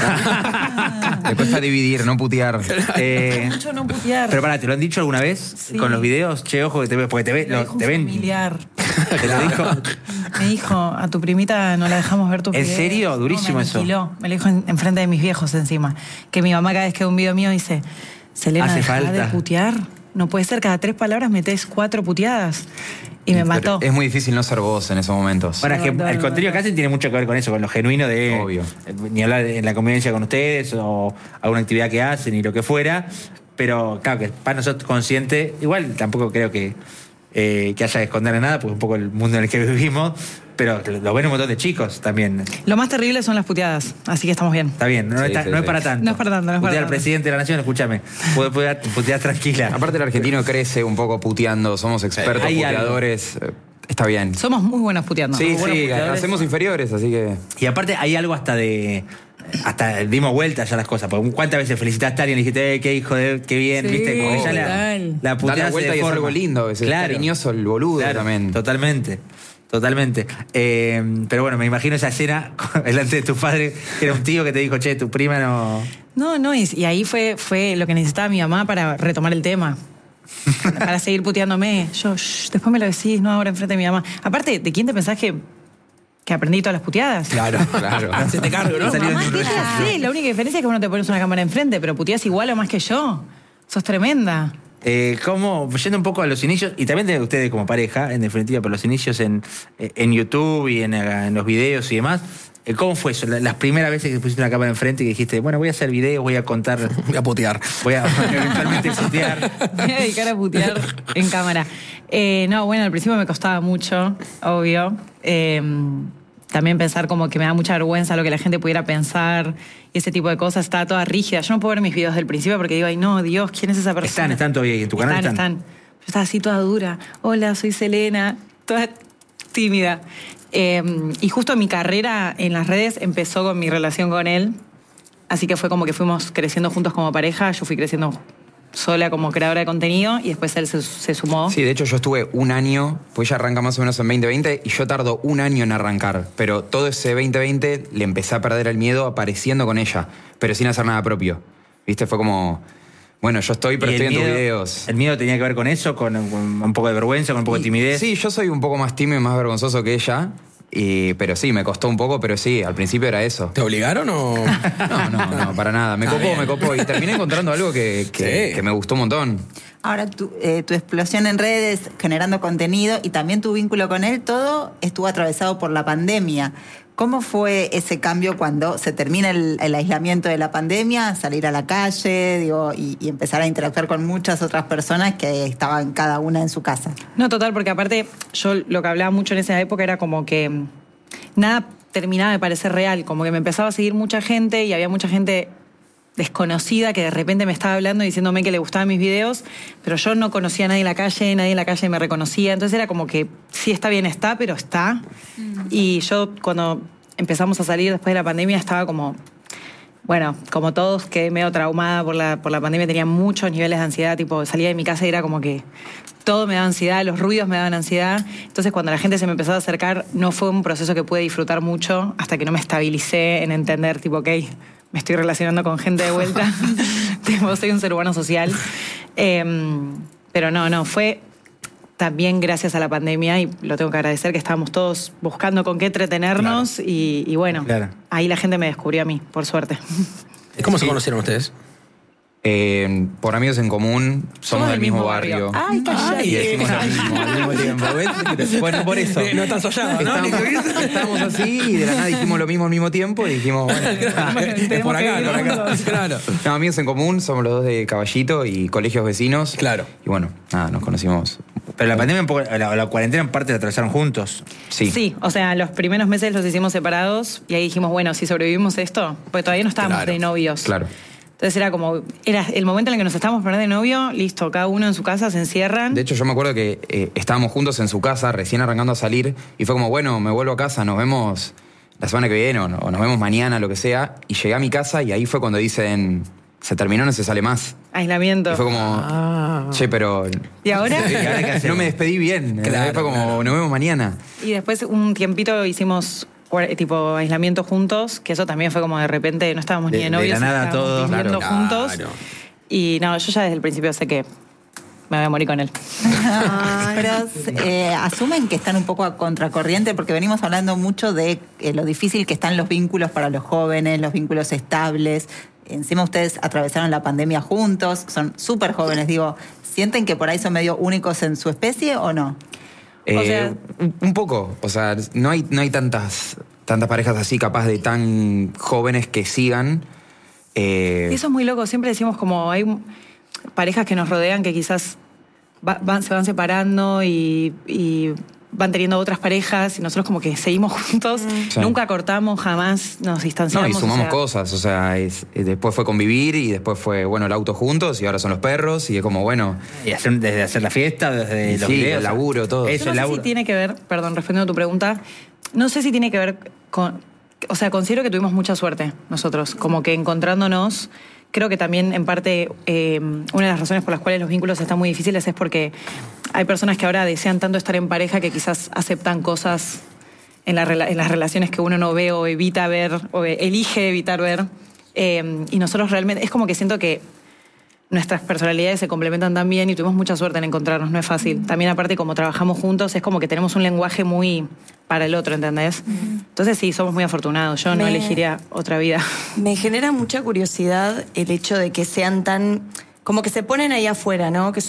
J: Me cuesta dividir, no putear.
K: Eh, mucho no putear.
A: Pero pará, ¿te lo han dicho alguna vez? Sí. Con los videos, che, ojo, que te ve, porque te, ve,
K: lo,
A: te ven.
K: Familiar.
A: ¿Te lo dijo?
K: Me dijo, a tu primita no la dejamos ver tu video.
A: ¿En serio? Durísimo
K: no, me
A: eso.
K: Me lo dijo en, en frente de mis viejos encima. Que mi mamá cada vez que ve un video mío dice, Selena, deja de putear. No puede ser, cada tres palabras metés cuatro puteadas. Y me mató.
J: Pero es muy difícil no ser vos en esos momentos.
A: Bueno, es que el contenido que hacen tiene mucho que ver con eso, con lo genuino de...
J: Obvio.
A: Ni hablar en la convivencia con ustedes o alguna actividad que hacen y lo que fuera. Pero claro, que para nosotros consciente, igual tampoco creo que, eh, que haya que esconder nada, porque es un poco el mundo en el que vivimos. Pero lo ven un montón de chicos también.
K: Lo más terrible son las puteadas, así que estamos bien.
A: Está bien, no, sí, está, sí, no sí. es para tanto.
K: No es para tanto, no es para
A: Putear
K: tanto.
A: al presidente de la nación, escúchame. Puede putear, putear tranquila.
J: Aparte el argentino crece un poco puteando, somos expertos
A: Hay
J: puteadores. Algo. Está bien.
K: Somos muy buenos puteando.
J: Sí,
K: muy
J: sí, hacemos inferiores, así que...
A: Y aparte hay algo hasta de... Hasta dimos vueltas ya las cosas. Porque ¿cuántas veces felicitaste a alguien y dijiste, eh, qué hijo de... qué bien?
K: Sí,
A: ¿viste? Como que ya la, la puteada
J: da la vuelta
A: se
J: y es
A: forma.
J: algo lindo a veces.
A: Claro.
J: Es cariñoso el boludo
A: claro,
J: también.
A: Totalmente. Totalmente. Eh, pero bueno, me imagino esa escena delante de tu padre, que era un tío que te dijo, che, tu prima no...
K: No, no, y, y ahí fue, fue lo que necesitaba mi mamá para retomar el tema. Para seguir puteándome. Yo, shh, después me lo decís, no ahora enfrente de mi mamá. Aparte, ¿de quién te pensás que, que aprendí todas las puteadas?
B: Claro, claro. Se te cargo, ¿no?
K: Mamá, ¿qué te haces? La única diferencia es que vos no te pones una cámara enfrente, pero puteás igual o más que yo. Sos tremenda.
A: Eh, ¿Cómo, yendo un poco a los inicios, y también de ustedes como pareja, en definitiva, pero los inicios en, en YouTube y en, en los videos y demás, ¿cómo fue eso? Las primeras veces que pusiste una cámara enfrente y dijiste, bueno, voy a hacer videos, voy a contar...
B: Voy a putear.
A: Voy a eventualmente putear.
K: Voy a dedicar a putear en cámara. Eh, no, bueno, al principio me costaba mucho, obvio. Eh, también pensar como que me da mucha vergüenza lo que la gente pudiera pensar y ese tipo de cosas. Estaba toda rígida. Yo no puedo ver mis videos del principio porque digo, ay, no, Dios, ¿quién es esa persona?
A: Están, están todavía ahí en tu canal.
K: Están,
A: están.
K: están. Yo estaba así toda dura. Hola, soy Selena. Toda tímida. Eh, y justo mi carrera en las redes empezó con mi relación con él. Así que fue como que fuimos creciendo juntos como pareja. Yo fui creciendo sola como creadora de contenido y después él se, se sumó.
J: Sí, de hecho yo estuve un año, pues ella arranca más o menos en veinte veinte y yo tardo un año en arrancar. Pero todo ese veinte veinte le empecé a perder el miedo apareciendo con ella, pero sin hacer nada propio. ¿Viste? Fue como... Bueno, yo estoy, pero estoy en tus videos.
A: ¿El miedo tenía que ver con eso? ¿Con, con un poco de vergüenza, con un poco de timidez?
J: Sí, yo soy un poco más tímido y más vergonzoso que ella. Y, pero sí, me costó un poco, pero sí, al principio era eso.
B: ¿Te obligaron o...?
J: No, no, no, para nada. Me copó, me copó. Y terminé encontrando algo que, que,
B: sí.
J: que me gustó un montón.
D: Ahora, tu, eh, tu explosión en redes, generando contenido y también tu vínculo con él, todo estuvo atravesado por la pandemia. ¿Cómo fue ese cambio cuando se termina el, el aislamiento de la pandemia, salir a la calle, digo, y, y empezar a interactuar con muchas otras personas que estaban cada una en su casa?
K: No, total, porque aparte yo lo que hablaba mucho en esa época era como que nada terminaba de parecer real, como que me empezaba a seguir mucha gente y había mucha gente desconocida que de repente me estaba hablando y diciéndome que le gustaban mis videos, pero yo no conocía a nadie en la calle, nadie en la calle me reconocía, entonces era como que sí está bien, está, pero está. Mm. Y yo cuando empezamos a salir después de la pandemia, estaba como, bueno, como todos, quedé medio traumada por la, por la pandemia, tenía muchos niveles de ansiedad, tipo, salía de mi casa y era como que todo me daba ansiedad, los ruidos me daban ansiedad. Entonces, cuando la gente se me empezó a acercar, no fue un proceso que pude disfrutar mucho hasta que no me estabilicé en entender, tipo, ok, me estoy relacionando con gente de vuelta, tipo, soy un ser humano social. Eh, pero no, no, fue también gracias a la pandemia, y lo tengo que agradecer, que estábamos todos buscando con qué entretenernos, claro. y, y bueno, claro. ahí la gente me descubrió a mí, por suerte.
B: ¿Cómo se conocieron ustedes?
J: Eh, por amigos en común, somos, somos del mismo barrio. barrio.
D: Ay, callate.
J: Y decimos lo mismo al mismo tiempo. ¿Ves? Bueno, por eso.
B: No están sollados, ¿no?
J: Estábamos, estábamos así y de la nada dijimos lo mismo al mismo tiempo y dijimos, bueno,
B: es por acá, por acá. Claro.
J: No, amigos en común, somos los dos de Caballito y colegios vecinos.
B: Claro.
J: Y bueno, nada, nos conocimos.
A: Pero la pandemia, un poco, la, la cuarentena en parte la atravesaron juntos.
J: Sí.
K: Sí, o sea, los primeros meses los hicimos separados y ahí dijimos, bueno, si sobrevivimos esto, porque todavía no estábamos
J: claro.
K: de novios.
J: Claro.
K: Entonces era como, era el momento en el que nos estábamos poniendo de novio, listo, cada uno en su casa, se encierran.
J: De hecho, yo me acuerdo que eh, estábamos juntos en su casa, recién arrancando a salir, y fue como, bueno, me vuelvo a casa, nos vemos la semana que viene, o, o nos vemos mañana, lo que sea. Y llegué a mi casa y ahí fue cuando dicen, se terminó, no se sale más.
K: Aislamiento.
J: Y fue como,
B: ah.
J: che, pero...
K: ¿Y ahora?
J: No me despedí bien.
B: Claro,
J: fue como,
B: claro.
J: nos vemos mañana.
K: Y después un tiempito hicimos tipo aislamiento juntos, que eso también fue como de repente, no estábamos
A: de,
K: ni de novios,
A: de la nada todos
K: viviendo
B: claro,
K: juntos.
B: claro.
K: Y no, yo ya desde el principio sé que me voy a morir con él.
D: Pero eh, asumen que están un poco a contracorriente, porque venimos hablando mucho de eh, lo difícil que están los vínculos para los jóvenes, los vínculos estables. Encima ustedes atravesaron la pandemia juntos, son súper jóvenes, digo, ¿sienten que por ahí son medio únicos en su especie o no?
J: Eh,
K: O sea-
J: un, un poco, o sea, no hay, no hay tantas, tantas parejas así capaz de tan jóvenes que sigan. Eh,
K: Y eso es muy loco, siempre decimos como hay parejas que nos rodean que quizás va- van, se van separando y, y van teniendo otras parejas y nosotros como que seguimos juntos,
J: Sí.
K: nunca cortamos, jamás nos
J: No,
K: distanciamos.
J: y sumamos
K: o sea,
J: cosas, o sea, es- eh, después fue convivir y después fue, bueno, el auto juntos y ahora son los perros y es como, bueno,
A: Y hacer, desde hacer la fiesta, desde los
J: sí,
A: videos.
J: el laburo, todo.
A: Eso,
K: Yo
A: el
K: no sé
A: laburo.
K: si tiene que ver, perdón, respondiendo a tu pregunta, no sé si tiene que ver con, o sea, considero que tuvimos mucha suerte nosotros, como que encontrándonos, creo que también en parte eh, una de las razones por las cuales los vínculos están muy difíciles es porque hay personas que ahora desean tanto estar en pareja que quizás aceptan cosas en, la rela- en las relaciones que uno no ve o evita ver o elige evitar ver. Eh, y nosotros realmente, es como que siento que nuestras personalidades se complementan tan bien y tuvimos mucha suerte en encontrarnos, no es fácil. También aparte como trabajamos juntos es como que tenemos un lenguaje muy para el otro, ¿entendés? Entonces sí, somos muy afortunados, yo no
C: Me-
K: elegiría otra vida.
C: Me genera mucha curiosidad el hecho de que sean tan... como que se ponen ahí afuera, ¿no? Que